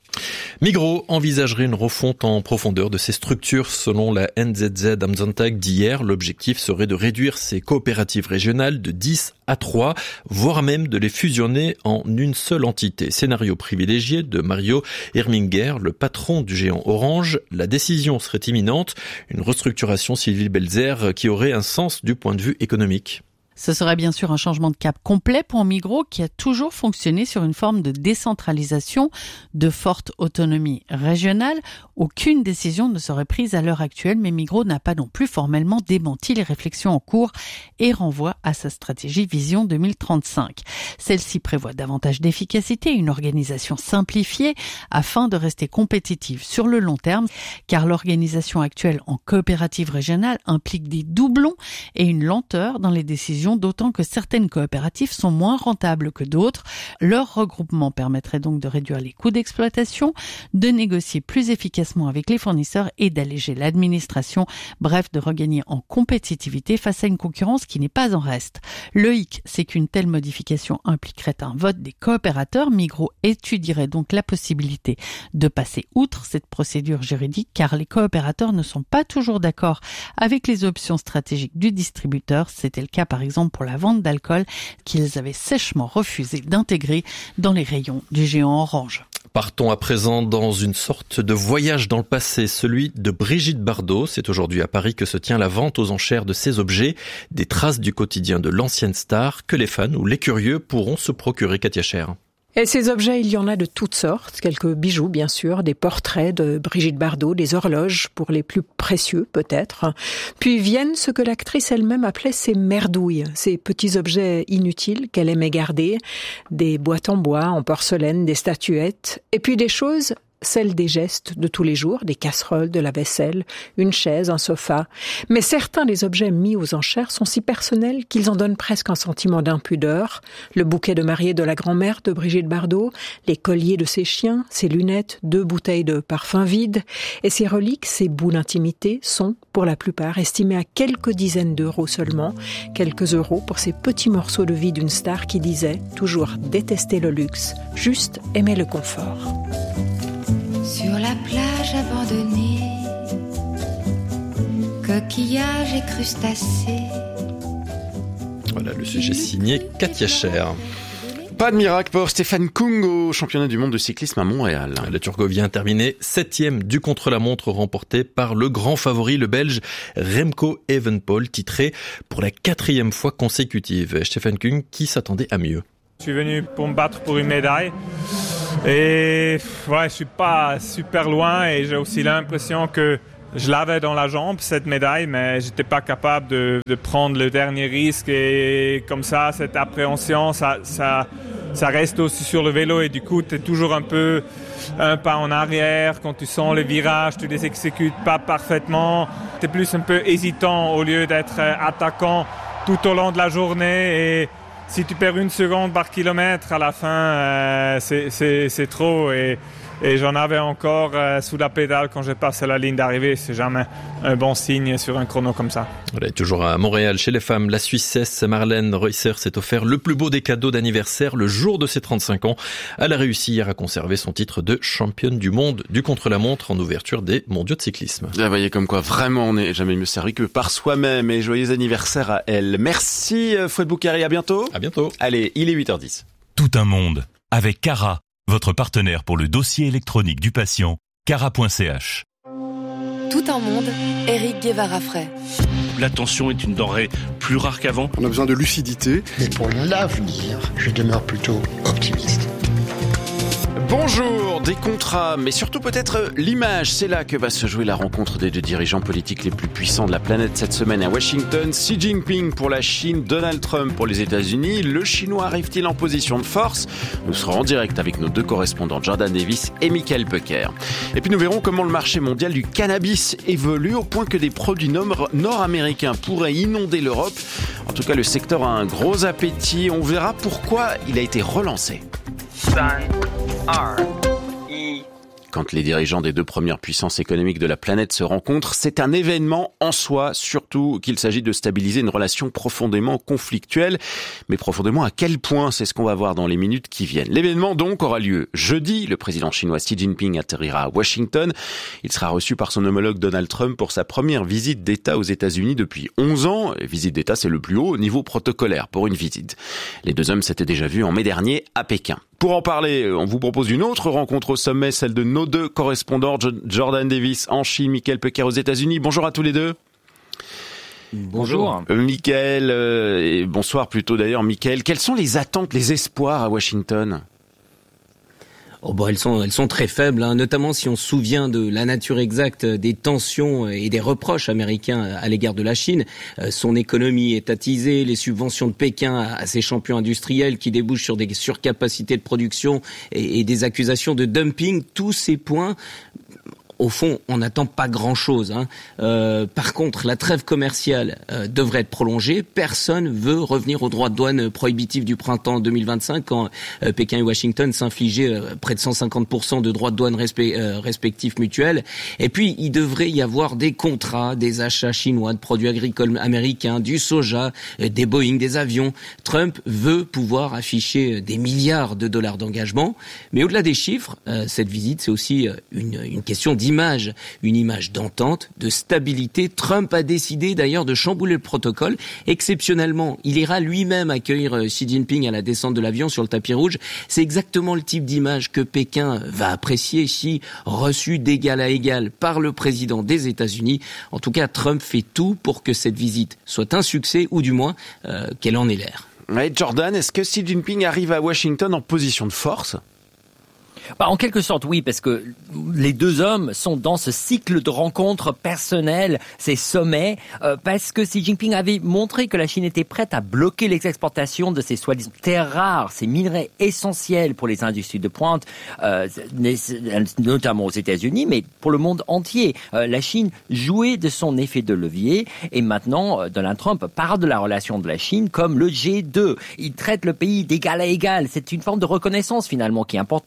Speaker 12: Migros envisagerait une refonte en profondeur de ses structures. Selon la NZZ am Sonntag d'hier, l'objectif serait de réduire ses coopératives régionales de 10 à 3, voire même de les fusionner en une seule entité. Scénario privilégié de Mario Herminger, le patron du géant Orange. La décision serait imminente, une restructuration Sylvie Belzer qui aurait un sens du point de vue économique.
Speaker 18: Ce serait bien sûr un changement de cap complet pour Migros qui a toujours fonctionné sur une forme de décentralisation, de forte autonomie régionale. Aucune décision ne serait prise à l'heure actuelle, mais Migros n'a pas non plus formellement démenti les réflexions en cours et renvoie à sa stratégie Vision 2035. Celle-ci prévoit davantage d'efficacité, une organisation simplifiée afin de rester compétitive sur le long terme, car l'organisation actuelle en coopérative régionale implique des doublons et une lenteur dans les décisions, d'autant que certaines coopératives sont moins rentables que d'autres. Leur regroupement permettrait donc de réduire les coûts d'exploitation, de négocier plus efficacement avec les fournisseurs et d'alléger l'administration, bref, de regagner en compétitivité face à une concurrence qui n'est pas en reste. Le hic, c'est qu'une telle modification impliquerait un vote des coopérateurs. Migros étudierait donc la possibilité de passer outre cette procédure juridique, car les coopérateurs ne sont pas toujours d'accord avec les options stratégiques du distributeur. C'était le cas par exemple pour la vente d'alcool qu'ils avaient sèchement refusé d'intégrer dans les rayons du géant Orange.
Speaker 12: Partons à présent dans une sorte de voyage dans le passé, celui de Brigitte Bardot. C'est aujourd'hui à Paris que se tient la vente aux enchères de ces objets, des traces du quotidien de l'ancienne star que les fans ou les curieux pourront se procurer. Katia Cher.
Speaker 19: Et ces objets, il y en a de toutes sortes, quelques bijoux bien sûr, des portraits de Brigitte Bardot, des horloges pour les plus précieux peut-être. Puis viennent ce que l'actrice elle-même appelait ses merdouilles, ces petits objets inutiles qu'elle aimait garder, des boîtes en bois, en porcelaine, des statuettes, et puis des choses, celles des gestes de tous les jours, des casseroles, de la vaisselle, une chaise, un sofa. Mais certains des objets mis aux enchères sont si personnels qu'ils en donnent presque un sentiment d'impudeur. Le bouquet de mariée de la grand-mère de Brigitte Bardot, les colliers de ses chiens, ses lunettes, 2 bouteilles de parfum vides. Et ces reliques, ces bouts d'intimité sont, pour la plupart, estimés à quelques dizaines d'euros seulement. Quelques euros pour ces petits morceaux de vie d'une star qui disait toujours détester le luxe, juste aimer le confort.
Speaker 20: Sur la plage abandonnée, coquillages et crustacés.
Speaker 12: Voilà le sujet signé Katia Cher.
Speaker 11: Pas de miracle pour Stéphane Kung au championnat du monde de cyclisme à Montréal.
Speaker 12: Le Turco vient terminer 7e du contre-la-montre remporté par le grand favori, le Belge Remco Evenepoel, titré pour la 4e fois consécutive. Stéphane Kung qui s'attendait à mieux.
Speaker 21: Je suis venu pour me battre pour une médaille et je suis pas super loin et j'ai aussi l'impression que je l'avais dans la jambe, cette médaille, mais j'étais pas capable de prendre le dernier risque et comme ça, cette appréhension, ça reste aussi sur le vélo et du coup, tu es toujours un pas en arrière. Quand tu sens les virages, tu les exécutes pas parfaitement. Tu es plus un peu hésitant au lieu d'être attaquant tout au long de la journée et si tu perds 1 seconde par kilomètre à la fin, c'est trop et j'en avais encore sous la pédale quand j'ai passé la ligne d'arrivée. C'est jamais un bon signe sur un chrono comme ça.
Speaker 12: Voilà, toujours à Montréal, chez les femmes, la Suissesse Marlène Reusser s'est offert le plus beau des cadeaux d'anniversaire le jour de ses 35 ans. Elle a réussi hier à conserver son titre de championne du monde du contre-la-montre en ouverture des mondiaux de cyclisme.
Speaker 11: Vous voyez comme quoi vraiment on n'est jamais mieux servi que par soi-même et joyeux anniversaire à elle. Merci Fouad Boukari, à bientôt.
Speaker 12: À bientôt.
Speaker 11: Allez, il est 8h10.
Speaker 22: Tout un monde avec Cara, votre partenaire pour le dossier électronique du patient, cara.ch.
Speaker 9: Tout un monde, Éric Guevara-Fray.
Speaker 23: L'attention est une denrée plus rare qu'avant.
Speaker 24: On a besoin de lucidité.
Speaker 25: Mais pour l'avenir, je demeure plutôt optimiste.
Speaker 11: Bonjour, des contrats, mais surtout peut-être l'image. C'est là que va se jouer la rencontre des 2 dirigeants politiques les plus puissants de la planète cette semaine à Washington. Xi Jinping pour la Chine, Donald Trump pour les États-Unis. Le Chinois arrive-t-il en position de force? Nous serons en direct avec nos 2 correspondants, Jordan Davis et Michael Pecker. Et puis nous verrons comment le marché mondial du cannabis évolue au point que des produits nord-américains pourraient inonder l'Europe. En tout cas, le secteur a un gros appétit. On verra pourquoi il a été relancé. Quand les dirigeants des 2 premières puissances économiques de la planète se rencontrent, c'est un événement en soi, surtout qu'il s'agit de stabiliser une relation profondément conflictuelle. Mais profondément à quel point, c'est ce qu'on va voir dans les minutes qui viennent. L'événement donc aura lieu jeudi. Le président chinois Xi Jinping atterrira à Washington. Il sera reçu par son homologue Donald Trump pour sa première visite d'État aux États-Unis depuis 11 ans. Et visite d'État, c'est le plus haut niveau protocolaire pour une visite. Les 2 hommes s'étaient déjà vus en mai dernier à Pékin. Pour en parler, on vous propose une autre rencontre au sommet, celle de nos 2 correspondants, Jordan Davis en Chine, Michael Pecker aux États-Unis. Bonjour à tous les 2.
Speaker 26: Bonjour.
Speaker 11: Michael, et bonsoir plutôt d'ailleurs, Michael. Quelles sont les attentes, les espoirs à Washington ?
Speaker 26: Elles sont très faibles, notamment si on se souvient de la nature exacte des tensions et des reproches américains à l'égard de la Chine. Son économie étatisée, les subventions de Pékin à ses champions industriels qui débouchent sur des surcapacités de production et des accusations de dumping, tous ces points. Au fond, on n'attend pas grand-chose. Par contre, la trêve commerciale devrait être prolongée. Personne veut revenir aux droits de douane prohibitifs du printemps 2025 quand Pékin et Washington s'infligeaient près de 150% de droits de douane respectifs mutuels. Et puis, il devrait y avoir des contrats, des achats chinois de produits agricoles américains, du soja, des Boeing, des avions. Trump veut pouvoir afficher des milliards de dollars d'engagement. Mais au-delà des chiffres, cette visite, c'est aussi une question d'image, une image d'entente, de stabilité. Trump a décidé d'ailleurs de chambouler le protocole. Exceptionnellement, il ira lui-même accueillir Xi Jinping à la descente de l'avion sur le tapis rouge. C'est exactement le type d'image que Pékin va apprécier. Xi reçu d'égal à égal par le président des États-Unis. En tout cas, Trump fait tout pour que cette visite soit un succès, ou du moins qu'elle en ait l'air.
Speaker 11: Ouais, Jordan, est-ce que Xi Jinping arrive à Washington en position de force ?
Speaker 26: En quelque sorte, oui, parce que les 2 hommes sont dans ce cycle de rencontres personnelles, ces sommets, parce que Xi Jinping avait montré que la Chine était prête à bloquer les exportations de ces soi-disant terres rares, ces minerais essentiels pour les industries de pointe, notamment aux États-Unis, mais pour le monde entier. La Chine jouait de son effet de levier, et maintenant, Donald Trump parle de la relation de la Chine comme le G2. Il traite le pays d'égal à égal. C'est une forme de reconnaissance, finalement, qui est importante.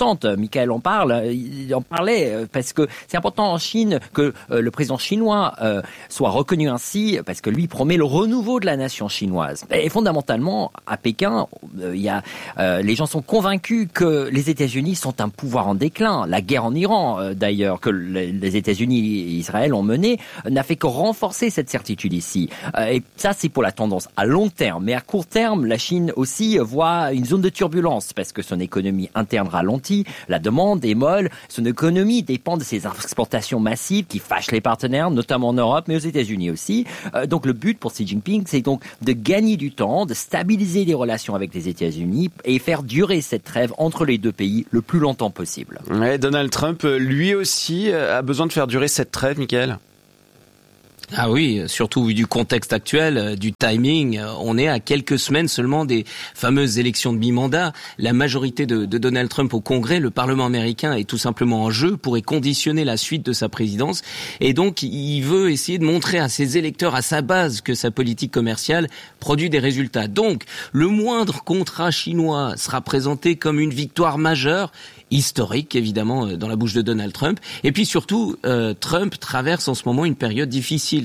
Speaker 1: Michael en parlait, parce que c'est important en Chine que le président chinois soit reconnu ainsi, parce que lui promet le renouveau de la nation chinoise. Et fondamentalement, à Pékin, les gens sont convaincus que les États-Unis sont un pouvoir en déclin. La guerre en Iran, d'ailleurs, que les États-Unis et Israël ont menée, n'a fait que renforcer cette certitude ici. Et ça, c'est pour la tendance à long terme. Mais à court terme, la Chine aussi voit une zone de turbulence, parce que son économie interne ralentit, la demande est molle, son économie dépend de ses exportations massives qui fâchent les partenaires, notamment en Europe, mais aux États-Unis aussi. Donc le but pour Xi Jinping, c'est donc de gagner du temps, de stabiliser les relations avec les États-Unis et faire durer cette trêve entre les deux pays le plus longtemps possible.
Speaker 11: Ouais, Donald Trump, lui aussi, a besoin de faire durer cette trêve, Michael.
Speaker 26: Ah oui, surtout vu du contexte actuel, du timing. On est à quelques semaines seulement des fameuses élections de mi-mandat. La majorité de Donald Trump au Congrès, le Parlement américain est tout simplement en jeu, pourrait conditionner la suite de sa présidence. Et donc, il veut essayer de montrer à ses électeurs, à sa base, que sa politique commerciale produit des résultats. Donc, le moindre contrat chinois sera présenté comme une victoire majeure, historique évidemment dans la bouche de Donald Trump. Et puis surtout, Trump traverse en ce moment une période difficile.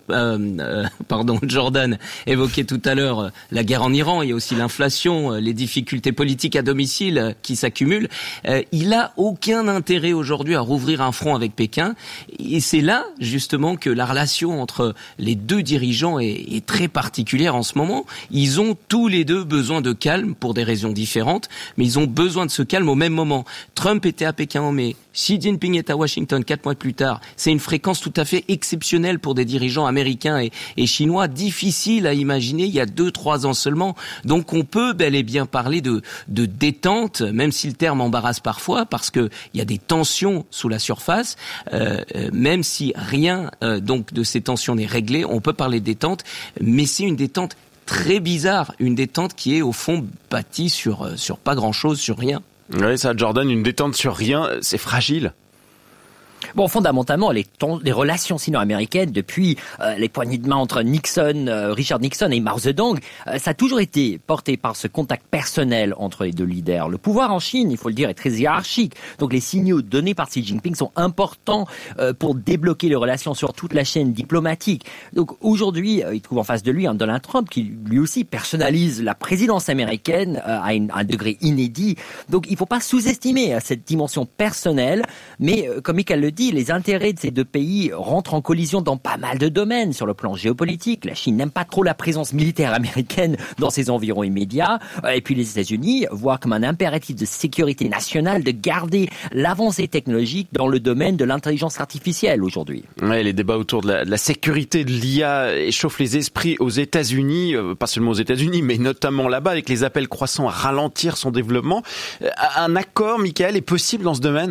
Speaker 26: Jordan évoquait tout à l'heure la guerre en Iran, il y a aussi l'inflation, les difficultés politiques à domicile qui s'accumulent. Il a aucun intérêt aujourd'hui à rouvrir un front avec Pékin. Et c'est là justement que la relation entre les deux dirigeants est très particulière en ce moment. Ils ont tous les deux besoin de calme pour des raisons différentes, mais ils ont besoin de ce calme au même moment. Trump était à Pékin en mai, Xi Jinping est à Washington 4 mois plus tard. C'est une fréquence tout à fait exceptionnelle pour des dirigeants américains et chinois, difficile à imaginer il y a 2-3 ans seulement. Donc on peut bel et bien parler de détente, même si le terme embarrasse parfois, parce que il y a des tensions sous la surface. Même si rien donc de ces tensions n'est réglé, on peut parler de détente, mais c'est une détente très bizarre, une détente qui est au fond bâtie sur pas grand-chose, sur rien.
Speaker 11: Oui, ça, Jordan, une détente sur rien, c'est fragile.
Speaker 1: Bon, fondamentalement, les relations sino-américaines depuis les poignées de main entre Richard Nixon et Mao Zedong, ça a toujours été porté par ce contact personnel entre les deux leaders. Le pouvoir en Chine, il faut le dire, est très hiérarchique. Donc les signaux donnés par Xi Jinping sont importants pour débloquer les relations sur toute la chaîne diplomatique. Donc aujourd'hui, il trouve en face de lui un Donald Trump qui lui aussi personnalise la présidence américaine à un degré inédit. Donc il ne faut pas sous-estimer cette dimension personnelle, mais comme Michael le dit, les intérêts de ces deux pays rentrent en collision dans pas mal de domaines. Sur le plan géopolitique, la Chine n'aime pas trop la présence militaire américaine dans ses environs immédiats. Et puis les États-Unis voient comme un impératif de sécurité nationale de garder l'avancée technologique dans le domaine de l'intelligence artificielle aujourd'hui.
Speaker 11: Ouais, les débats autour de la sécurité de l'IA échauffent les esprits aux États-Unis, pas seulement aux États-Unis, mais notamment là-bas, avec les appels croissants à ralentir son développement. Un accord, Michael, est possible dans ce domaine ?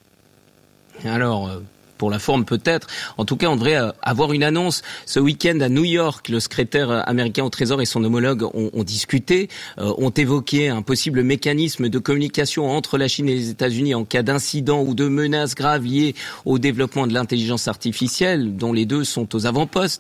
Speaker 26: Alors, pour la forme peut-être. En tout cas, on devrait avoir une annonce. Ce week-end à New York, le secrétaire américain au Trésor et son homologue ont discuté, ont évoqué un possible mécanisme de communication entre la Chine et les États-Unis en cas d'incident ou de menaces graves liées au développement de l'intelligence artificielle, dont les deux sont aux avant-postes.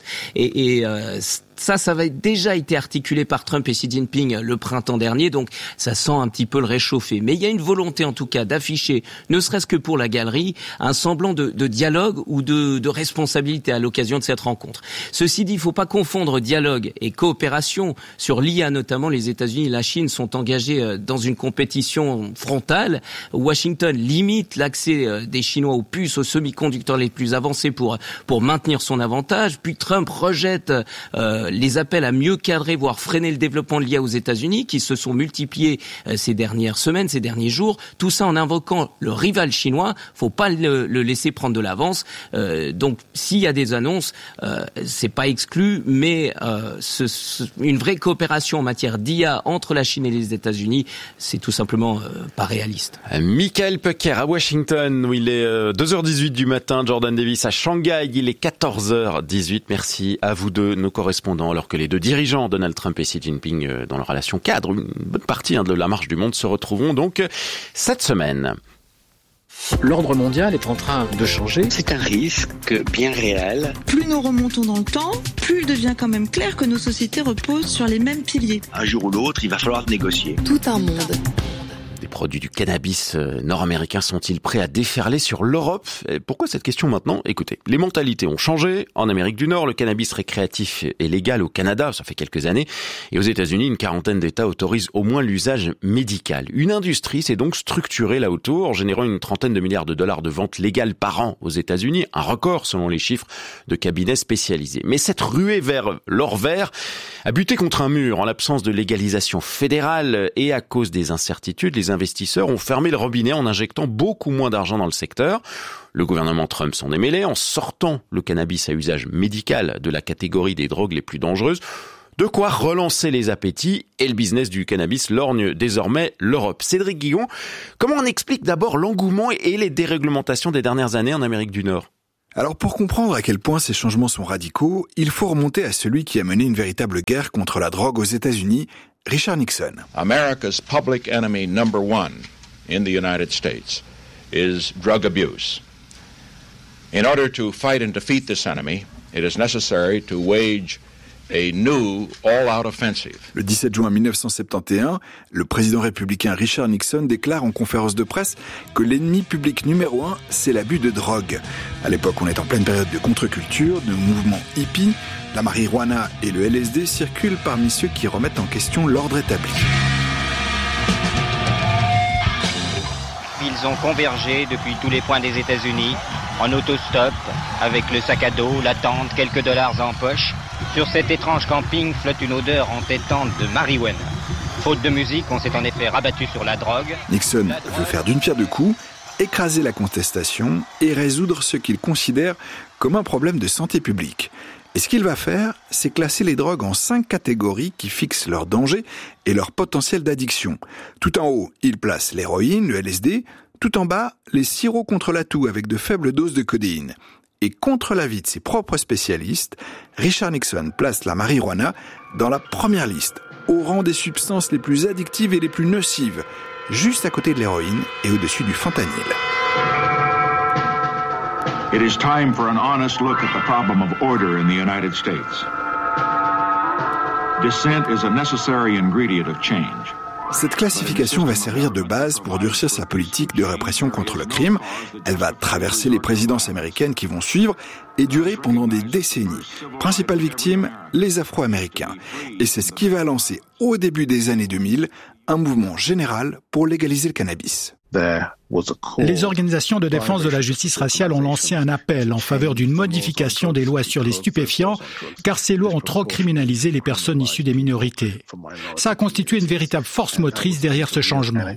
Speaker 26: Ça va déjà été articulé par Trump et Xi Jinping le printemps dernier, donc ça sent un petit peu le réchauffer. Mais il y a une volonté en tout cas d'afficher, ne serait-ce que pour la galerie, un semblant de dialogue ou de responsabilité à l'occasion de cette rencontre. Ceci dit, il ne faut pas confondre dialogue et coopération. Sur l'IA notamment, les États-Unis et la Chine sont engagés dans une compétition frontale. Washington limite l'accès des Chinois aux puces, aux semi-conducteurs les plus avancés pour maintenir son avantage. Puis Trump rejette les appels à mieux cadrer, voire freiner le développement de l'IA aux États-Unis, qui se sont multipliés ces dernières semaines, ces derniers jours. Tout ça en invoquant le rival chinois. Faut pas le laisser prendre de l'avance. Donc, s'il y a des annonces, c'est pas exclu, mais une vraie coopération en matière d'IA entre la Chine et les États-Unis, c'est tout simplement pas réaliste.
Speaker 11: Michael Pucker à Washington, où il est 2h18 du matin. Jordan Davis à Shanghai, il est 14h18. Merci à vous deux, nos correspondants, alors que les deux dirigeants, Donald Trump et Xi Jinping, dans leur relation cadre, une bonne partie de la marche du monde, se retrouveront donc cette semaine.
Speaker 2: L'ordre mondial est en train de changer.
Speaker 25: C'est un risque bien réel.
Speaker 4: Plus nous remontons dans le temps, plus il devient quand même clair que nos sociétés reposent sur les mêmes piliers.
Speaker 25: Un jour ou l'autre, il va falloir négocier.
Speaker 9: Tout un monde.
Speaker 11: produits du cannabis nord-américain sont-ils prêts à déferler sur l'Europe ? Et pourquoi cette question maintenant ? Écoutez, les mentalités ont changé. En Amérique du Nord, le cannabis récréatif est légal. Au Canada, ça fait quelques années. Et aux États-Unis, une quarantaine d'États autorisent au moins l'usage médical. Une industrie s'est donc structurée là autour, générant une trentaine de milliards de dollars de ventes légales par an aux États-Unis. Un record selon les chiffres de cabinets spécialisés. Mais cette ruée vers l'or vert a buté contre un mur. En l'absence de légalisation fédérale et à cause des incertitudes, les investisseurs ont fermé le robinet en injectant beaucoup moins d'argent dans le secteur. Le gouvernement Trump s'en est mêlé en sortant le cannabis à usage médical de la catégorie des drogues les plus dangereuses. De quoi relancer les appétits et le business du cannabis lorgne désormais l'Europe. Cédric Guigon, comment on explique d'abord l'engouement et les déréglementations des dernières années en Amérique du Nord ?
Speaker 5: Alors pour comprendre à quel point ces changements sont radicaux, il faut remonter à celui qui a mené une véritable guerre contre la drogue aux États-Unis, Richard Nixon.
Speaker 6: America's public enemy number one in the United States is drug abuse. In order to fight and defeat this enemy, it is necessary to wage a new all-out offensive.
Speaker 5: Le 17 juin 1971, le président républicain Richard Nixon déclare en conférence de presse que l'ennemi public numéro 1, c'est l'abus de drogue. À l'époque, on est en pleine période de contre-culture, de mouvement hippie. La marijuana et le LSD circulent parmi ceux qui remettent en question l'ordre établi.
Speaker 7: Ils ont convergé depuis tous les points des États-Unis, en autostop, avec le sac à dos, la tente, quelques dollars en poche. Sur cet étrange camping flotte une odeur entêtante de marijuana. Faute de musique, on s'est en effet rabattu sur la drogue.
Speaker 5: Nixon veut faire d'une pierre deux coups, écraser la contestation et résoudre ce qu'il considère comme un problème de santé publique. Et ce qu'il va faire, c'est classer les drogues en 5 catégories qui fixent leur danger et leur potentiel d'addiction. Tout en haut, il place l'héroïne, le LSD. Tout en bas, les sirops contre la toux avec de faibles doses de codéine. Et contre l'avis de ses propres spécialistes, Richard Nixon place la marijuana dans la première liste, au rang des substances les plus addictives et les plus nocives, juste à côté de l'héroïne et au-dessus du fentanyl.
Speaker 6: It is time for an honest look at the problem of order in the United States. Dissent is a necessary ingredient of change.
Speaker 5: Cette classification va servir de base pour durcir sa politique de répression contre le crime. Elle va traverser les présidences américaines qui vont suivre et durer pendant des décennies. Principale victime, les Afro-Américains. Et c'est ce qui va lancer au début des années 2000 un mouvement général pour légaliser le cannabis.
Speaker 8: Les organisations de défense de la justice raciale ont lancé un appel en faveur d'une modification des lois sur les stupéfiants, car ces lois ont trop criminalisé les personnes issues des minorités. Ça a constitué une véritable force motrice derrière ce changement.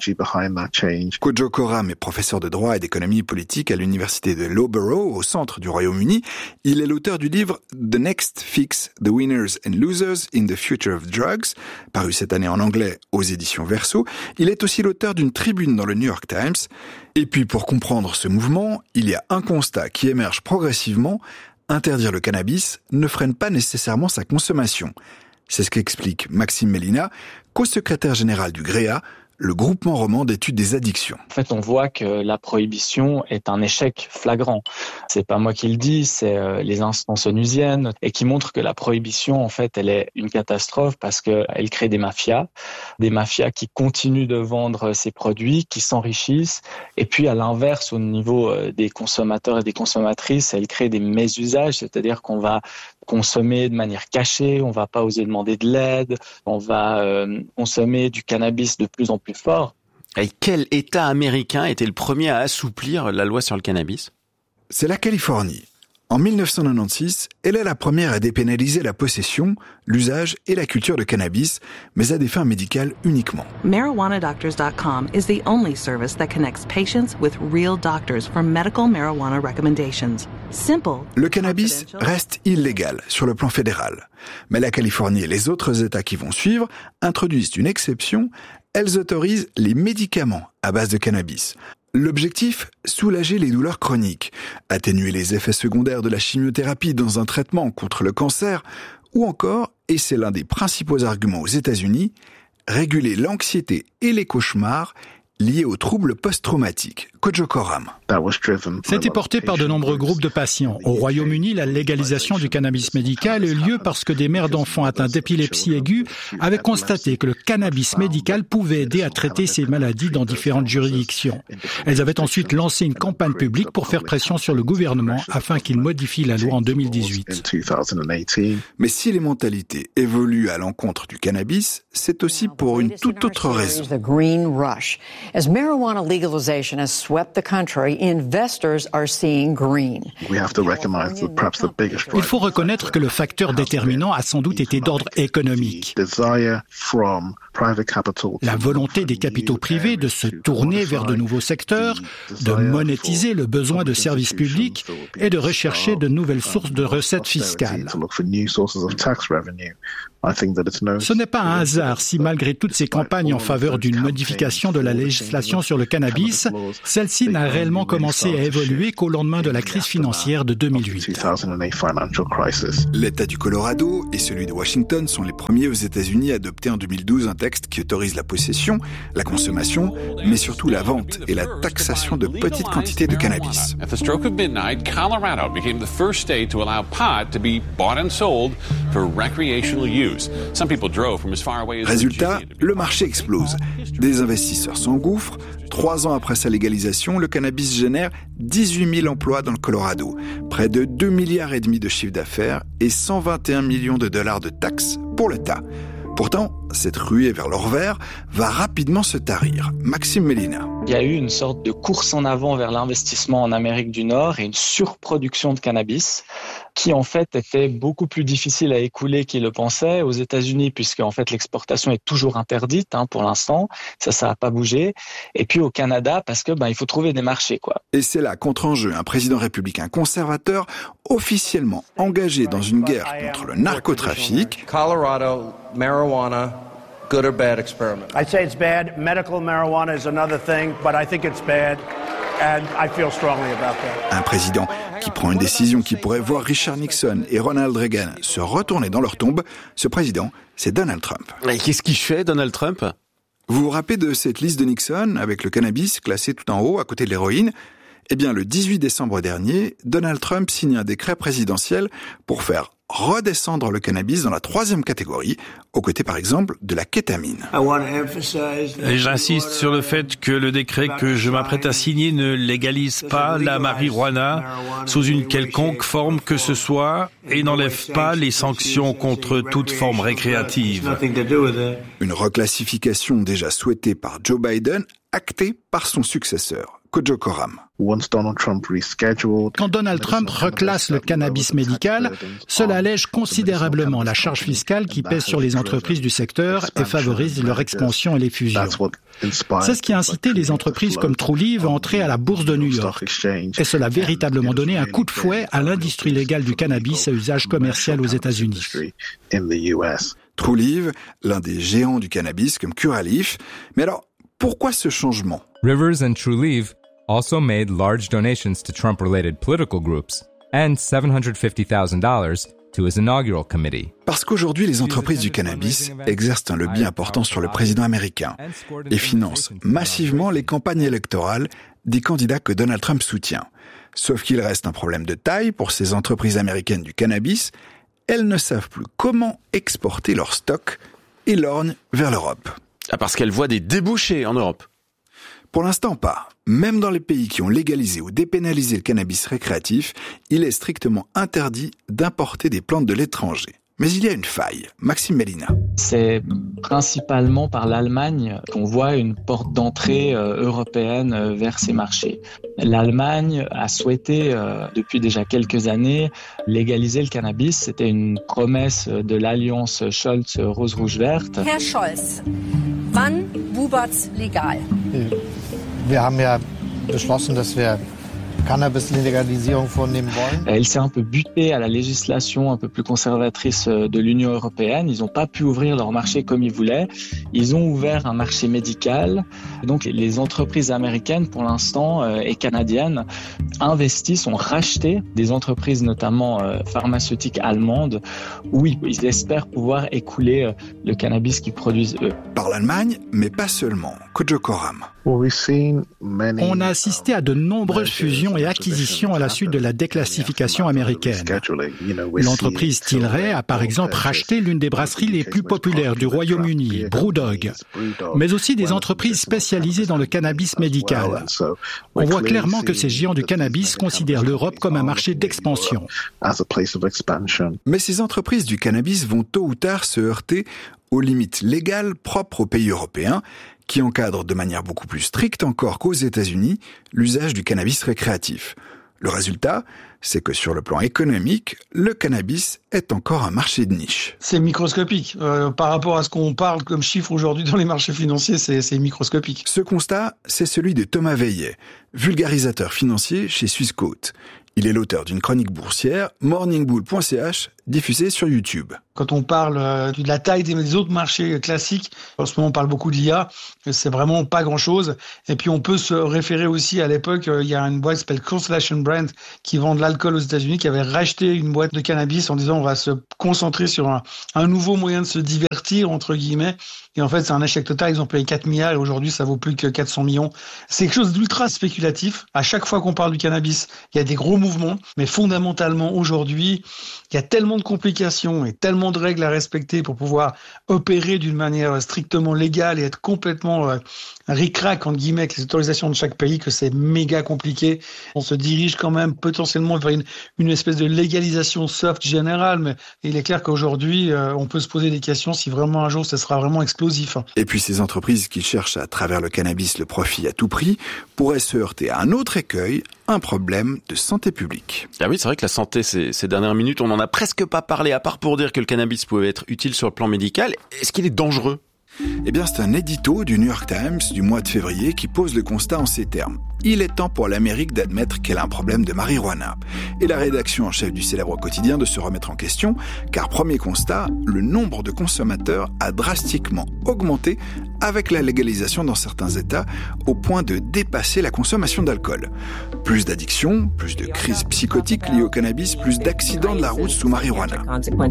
Speaker 5: Kojo Koram est professeur de droit et d'économie politique à l'université de Loughborough, au centre du Royaume-Uni. Il est l'auteur du livre The Next Fix, The Winners and Losers in the Future of Drugs, paru cette année en anglais aux éditions Verso. Il est aussi l'auteur d'une tribune dans le New York Times. Et puis pour comprendre ce mouvement, il y a un constat qui émerge progressivement. Interdire le cannabis ne freine pas nécessairement sa consommation. C'est ce qu'explique Maxime Mélina, co-secrétaire général du GREA, le groupement roman d'études des addictions.
Speaker 10: En fait, on voit que la prohibition est un échec flagrant. C'est pas moi qui le dis, c'est les instances onusiennes, et qui montrent que la prohibition, en fait, elle est une catastrophe parce qu'elle crée des mafias qui continuent de vendre ces produits, qui s'enrichissent, et puis à l'inverse, au niveau des consommateurs et des consommatrices, elle crée des mésusages, c'est-à-dire qu'on va consommer de manière cachée, on va pas oser demander de l'aide, on va consommer du cannabis de plus en plus fort.
Speaker 11: Et quel État américain était le premier à assouplir la loi sur le cannabis ?
Speaker 5: C'est la Californie. En 1996, elle est la première à dépénaliser la possession, l'usage et la culture de cannabis, mais à des fins médicales uniquement.
Speaker 24: MarijuanaDoctors.com is the only service that connects patients with real doctors for medical marijuana recommendations. Simple.
Speaker 5: Le cannabis reste illégal sur le plan fédéral. Mais la Californie et les autres États qui vont suivre introduisent une exception. Elles autorisent les médicaments à base de cannabis. L'objectif, soulager les douleurs chroniques, atténuer les effets secondaires de la chimiothérapie dans un traitement contre le cancer, ou encore, et c'est l'un des principaux arguments aux États-Unis, réguler l'anxiété et les cauchemars liées aux troubles post-traumatiques. Kojo Koram.
Speaker 8: C'était porté par de nombreux groupes de patients. Au Royaume-Uni, la légalisation du cannabis médical eut lieu parce que des mères d'enfants atteints d'épilepsie aiguë avaient constaté que le cannabis médical pouvait aider à traiter ces maladies dans différentes juridictions. Elles avaient ensuite lancé une campagne publique pour faire pression sur le gouvernement afin qu'il modifie la loi en 2018.
Speaker 5: Mais si les mentalités évoluent à l'encontre du cannabis, c'est aussi pour une toute autre raison.
Speaker 3: As marijuana legalization has swept the country, investors are seeing green.
Speaker 8: Il faut reconnaître que le facteur déterminant a sans doute été d'ordre économique. La volonté des capitaux privés de se tourner vers de nouveaux secteurs, de monétiser le besoin de services publics et de rechercher de nouvelles sources de recettes fiscales. Ce n'est pas un hasard si malgré toutes ces campagnes en faveur d'une modification de la législation sur le cannabis, celle-ci n'a réellement commencé à évoluer qu'au lendemain de la crise financière de 2008.
Speaker 5: L'État du Colorado et celui de Washington sont les premiers aux États-Unis à adopter en 2012 un texte qui autorise la possession, la consommation, mais surtout la vente et la taxation de petites quantités de cannabis.
Speaker 13: At the stroke of midnight, Colorado became the first state to allow pot to be bought and sold for recreational use.
Speaker 5: Résultat, le marché explose. Des investisseurs s'engouffrent. 3 ans après sa légalisation, le cannabis génère 18 000 emplois dans le Colorado, près de 2,5 milliards de chiffre d'affaires et 121 millions de dollars de taxes pour l'État. Pourtant, cette ruée vers l'or vert va rapidement se tarir. Maxime Mélina.
Speaker 10: Il y a eu une sorte de course en avant vers l'investissement en Amérique du Nord et une surproduction de cannabis qui en fait était beaucoup plus difficile à écouler qu'ils le pensaient aux États-Unis puisque en fait l'exportation est toujours interdite pour l'instant, ça n'a pas bougé. Et puis au Canada parce que il faut trouver des marchés quoi.
Speaker 5: Et c'est là qu'entre en jeu un président républicain conservateur officiellement engagé dans une guerre contre le narcotrafic.
Speaker 14: Colorado, marijuana, good or bad experiment? I'd say it's bad. Medical marijuana is another thing, but I think it's bad. And I feel strongly about that.
Speaker 5: Un président qui prend une décision qui pourrait voir Richard Nixon et Ronald Reagan se retourner dans leur tombe. Ce président, c'est Donald Trump.
Speaker 11: Et qu'est-ce qu'il fait, Donald Trump ?
Speaker 5: Vous vous rappelez de cette liste de Nixon avec le cannabis classé tout en haut à côté de l'héroïne ? Eh bien, le 18 décembre dernier, Donald Trump signe un décret présidentiel pour faire redescendre le cannabis dans la 3e catégorie, aux côtés par exemple de la kétamine.
Speaker 23: J'insiste sur le fait que le décret que je m'apprête à signer ne légalise pas la marijuana sous une quelconque forme que ce soit et n'enlève pas les sanctions contre toute forme récréative.
Speaker 5: Une reclassification déjà souhaitée par Joe Biden, actée par son successeur. Kojo Koram.
Speaker 8: Quand Donald Trump reclasse le cannabis médical, cela allège considérablement la charge fiscale qui pèse sur les entreprises du secteur et favorise leur expansion et les fusions. C'est ce qui a incité les entreprises comme Trulieve à entrer à la bourse de New York. Et cela a véritablement donné un coup de fouet à l'industrie légale du cannabis à usage commercial aux États-Unis.
Speaker 5: Trulieve, l'un des géants du cannabis comme Curaleaf. Mais alors, pourquoi ce changement?
Speaker 15: Rivers and Trulieve also made large donations to Trump-related political groups and $750,000 to his inaugural committee.
Speaker 5: Parce qu'aujourd'hui, les entreprises du cannabis exercent un lobby important sur le président américain et financent massivement les campagnes électorales des candidats que Donald Trump soutient. Sauf qu'il reste un problème de taille pour ces entreprises américaines du cannabis. Elles ne savent plus comment exporter leur stock et lorgnent vers l'Europe.
Speaker 11: Ah, parce qu'elles voient des débouchés en Europe.
Speaker 5: Pour l'instant, pas. Même dans les pays qui ont légalisé ou dépénalisé le cannabis récréatif, il est strictement interdit d'importer des plantes de l'étranger. Mais il y a une faille. Maxime Mélina.
Speaker 10: C'est principalement par l'Allemagne qu'on voit une porte d'entrée européenne vers ces marchés. L'Allemagne a souhaité, depuis déjà quelques années, légaliser le cannabis. C'était une promesse de l'alliance Scholz-Rose-Rouge-Verte.
Speaker 16: Herr Scholz, wann wubert's legal?
Speaker 17: Wir haben ja beschlossen, dass wir
Speaker 10: Elle s'est un peu butée à la législation un peu plus conservatrice de l'Union européenne. Ils n'ont pas pu ouvrir leur marché comme ils voulaient. Ils ont ouvert un marché médical. Donc les entreprises américaines, pour l'instant, et canadiennes, investissent, ont racheté des entreprises notamment pharmaceutiques allemandes où ils espèrent pouvoir écouler le cannabis qu'ils produisent eux.
Speaker 5: Par l'Allemagne, mais pas seulement. Kojo Koram.
Speaker 8: On a assisté à de nombreuses fusions et acquisitions à la suite de la déclassification américaine. L'entreprise Tilray a par exemple racheté l'une des brasseries les plus populaires du Royaume-Uni, BrewDog, mais aussi des entreprises spécialisées dans le cannabis médical. On voit clairement que ces géants du cannabis considèrent l'Europe comme un marché d'expansion.
Speaker 5: Mais ces entreprises du cannabis vont tôt ou tard se heurter aux limites légales propres aux pays européens, qui encadrent de manière beaucoup plus stricte encore qu'aux États-Unis l'usage du cannabis récréatif. Le résultat, c'est que sur le plan économique, le cannabis est encore un marché de niche.
Speaker 16: C'est microscopique. Par rapport à ce qu'on parle comme chiffre aujourd'hui dans les marchés financiers, c'est microscopique.
Speaker 5: Ce constat, c'est celui de Thomas Veillet, vulgarisateur financier chez Swissquote. Il est l'auteur d'une chronique boursière, morningbull.ch, diffusée sur YouTube.
Speaker 16: Quand on parle de la taille des autres marchés classiques, en ce moment on parle beaucoup de l'IA, c'est vraiment pas grand-chose. Et puis on peut se référer aussi à l'époque, il y a une boîte qui s'appelle Constellation Brands qui vend de l'alcool aux États-Unis, qui avait racheté une boîte de cannabis en disant on va se concentrer sur un nouveau moyen de se divertir, entre guillemets. Et en fait c'est un échec total, ils ont payé 4 milliards et aujourd'hui ça vaut plus que 400 millions. C'est quelque chose d'ultra spéculatif. À chaque fois qu'on parle du cannabis, il y a des gros mouvements, mais fondamentalement aujourd'hui, il y a tellement de complications et tellement de règles à respecter pour pouvoir opérer d'une manière strictement légale et être complètement ric-rac, entre guillemets, avec les autorisations de chaque pays, que c'est méga compliqué. On se dirige quand même potentiellement vers une espèce de légalisation soft générale, mais il est clair qu'aujourd'hui, on peut se poser des questions si vraiment un jour ça sera vraiment explosif.
Speaker 5: Et puis ces entreprises qui cherchent à travers le cannabis le profit à tout prix pourraient se heurter à un autre écueil, un problème de santé publique.
Speaker 11: Ah oui, c'est vrai que la santé, ces dernières minutes, on n'en a presque pas parlé, à part pour dire que le cannabis pouvait être utile sur le plan médical. Est-ce qu'il est dangereux ?
Speaker 5: Eh bien, c'est un édito du New York Times du mois de février qui pose le constat en ces termes. Il est temps pour l'Amérique d'admettre qu'elle a un problème de marijuana. Et la rédaction en chef du célèbre quotidien de se remettre en question, car premier constat, le nombre de consommateurs a drastiquement augmenté avec la légalisation dans certains États au point de dépasser la consommation d'alcool. Plus d'addictions, plus de crises psychotiques liées au cannabis, plus d'accidents de la route sous marijuana.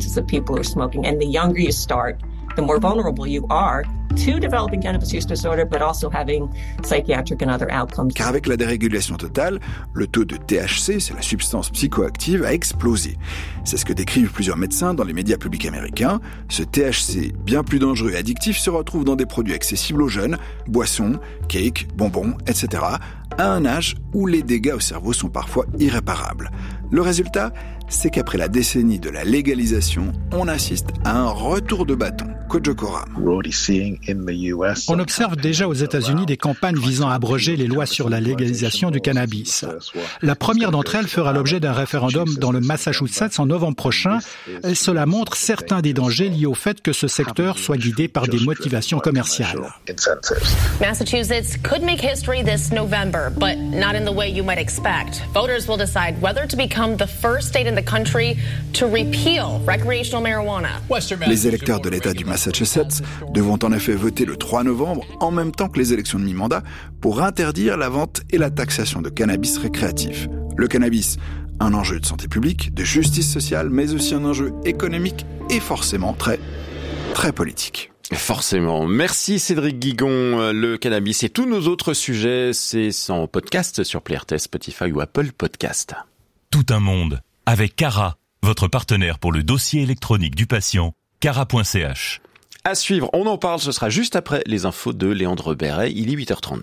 Speaker 17: The more vulnerable you are to developing cannabis use disorder, but also having psychiatric and other outcomes.
Speaker 5: Car avec la dérégulation totale, le taux de THC, c'est la substance psychoactive, a explosé. C'est ce que décrivent plusieurs médecins dans les médias publics américains. Ce THC, bien plus dangereux et addictif, se retrouve dans des produits accessibles aux jeunes, boissons, cakes, bonbons, etc., à un âge où les dégâts au cerveau sont parfois irréparables. Le résultat, c'est qu'après la décennie de la légalisation, on assiste à un retour de bâton. Kojo Koram.
Speaker 8: On observe déjà aux États-Unis des campagnes visant à abroger les lois sur la légalisation du cannabis. La première d'entre elles fera l'objet d'un référendum dans le Massachusetts en novembre prochain. Et cela montre certains des dangers liés au fait que ce secteur soit guidé par des motivations commerciales.
Speaker 18: Massachusetts could make history this November, but not in the way you might expect. Voters will decide whether to become the first state in the country to repeal recreational marijuana.
Speaker 5: Les électeurs de l'État du Massachusetts devront en effet voter le 3 novembre, en même temps que les élections de mi-mandat, pour interdire la vente et la taxation de cannabis récréatif. Le cannabis, un enjeu de santé publique, de justice sociale, mais aussi un enjeu économique et forcément très, très politique.
Speaker 11: Forcément. Merci Cédric Guigon. Le cannabis et tous nos autres sujets, c'est en podcast sur PlayRTS, Spotify ou Apple Podcast.
Speaker 22: Tout un monde avec Cara, votre partenaire pour le dossier électronique du patient, cara.ch.
Speaker 11: À suivre, on en parle, ce sera juste après les infos de Léandre Béret, il est 8h32.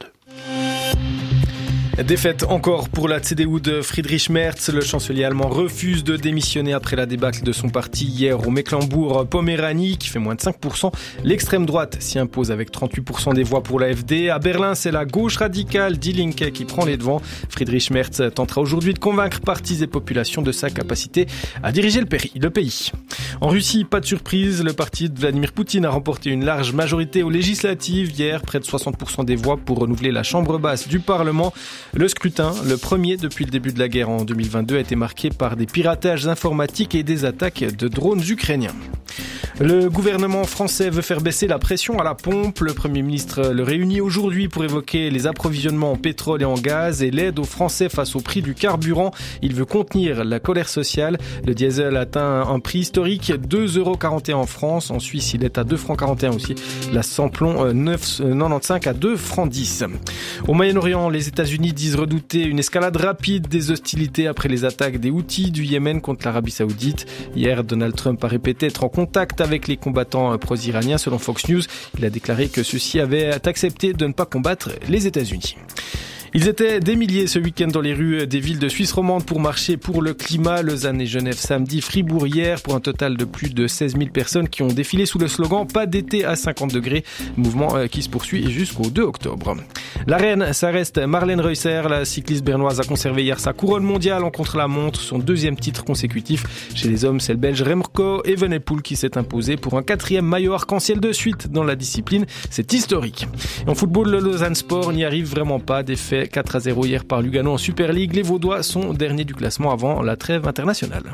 Speaker 19: Défaite encore pour la CDU de Friedrich Merz. Le chancelier allemand refuse de démissionner après la débâcle de son parti hier au Mecklembourg-Poméranie, qui fait moins de 5%. L'extrême droite s'y impose avec 38% des voix pour l'AfD. À Berlin, c'est la gauche radicale Die Linke qui prend les devants. Friedrich Merz tentera aujourd'hui de convaincre partis et populations de sa capacité à diriger le pays. En Russie, pas de surprise, le parti de Vladimir Poutine a remporté une large majorité aux législatives hier, près de 60% des voix pour renouveler la chambre basse du Parlement. Le scrutin, le premier depuis le début de la guerre en 2022, a été marqué par des piratages informatiques et des attaques de drones ukrainiens. Le gouvernement français veut faire baisser la pression à la pompe. Le Premier ministre le réunit aujourd'hui pour évoquer les approvisionnements en pétrole et en gaz et l'aide aux Français face au prix du carburant. Il veut contenir la colère sociale. Le diesel atteint un prix historique, 2,41 € en France. En Suisse, il est à 2,41 € aussi. La samplon 9,95 à 2,10 €. Au Moyen-Orient, les États-Unis disent redouter une escalade rapide des hostilités après les attaques des Houthis du Yémen contre l'Arabie Saoudite. Hier, Donald Trump a répété être en contact avec les combattants pro-iraniens. Selon Fox News, il a déclaré que ceux-ci avaient accepté de ne pas combattre les États-Unis. Ils étaient des milliers ce week-end dans les rues des villes de Suisse romande pour marcher pour le climat. Lausanne et Genève samedi, Fribourg hier, pour un total de plus de 16 000 personnes qui ont défilé sous le slogan « Pas d'été à 50 degrés », mouvement qui se poursuit jusqu'au 2 octobre. La reine, ça reste Marlène Reusser. La cycliste bernoise a conservé hier sa couronne mondiale en contre-la-montre, son 2e titre consécutif. Chez les hommes, c'est le Belge Remco Evenepoel qui s'est imposé pour un 4e maillot arc-en-ciel de suite dans la discipline. C'est historique. Et en football, le Lausanne Sport n'y arrive vraiment pas. Défait 4-0 hier par Lugano en Super League. Les Vaudois sont derniers du classement avant la trêve internationale.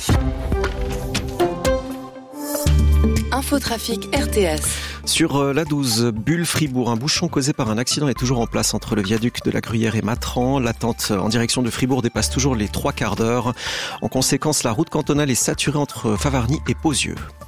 Speaker 9: Infotrafic RTS.
Speaker 1: Sur la 12, Bulle-Fribourg, un bouchon causé par un accident est toujours en place entre le viaduc de la Gruyère et Matran. L'attente en direction de Fribourg dépasse toujours les 3/4 d'heure. En conséquence, la route cantonale est saturée entre Favarny et Pozieux.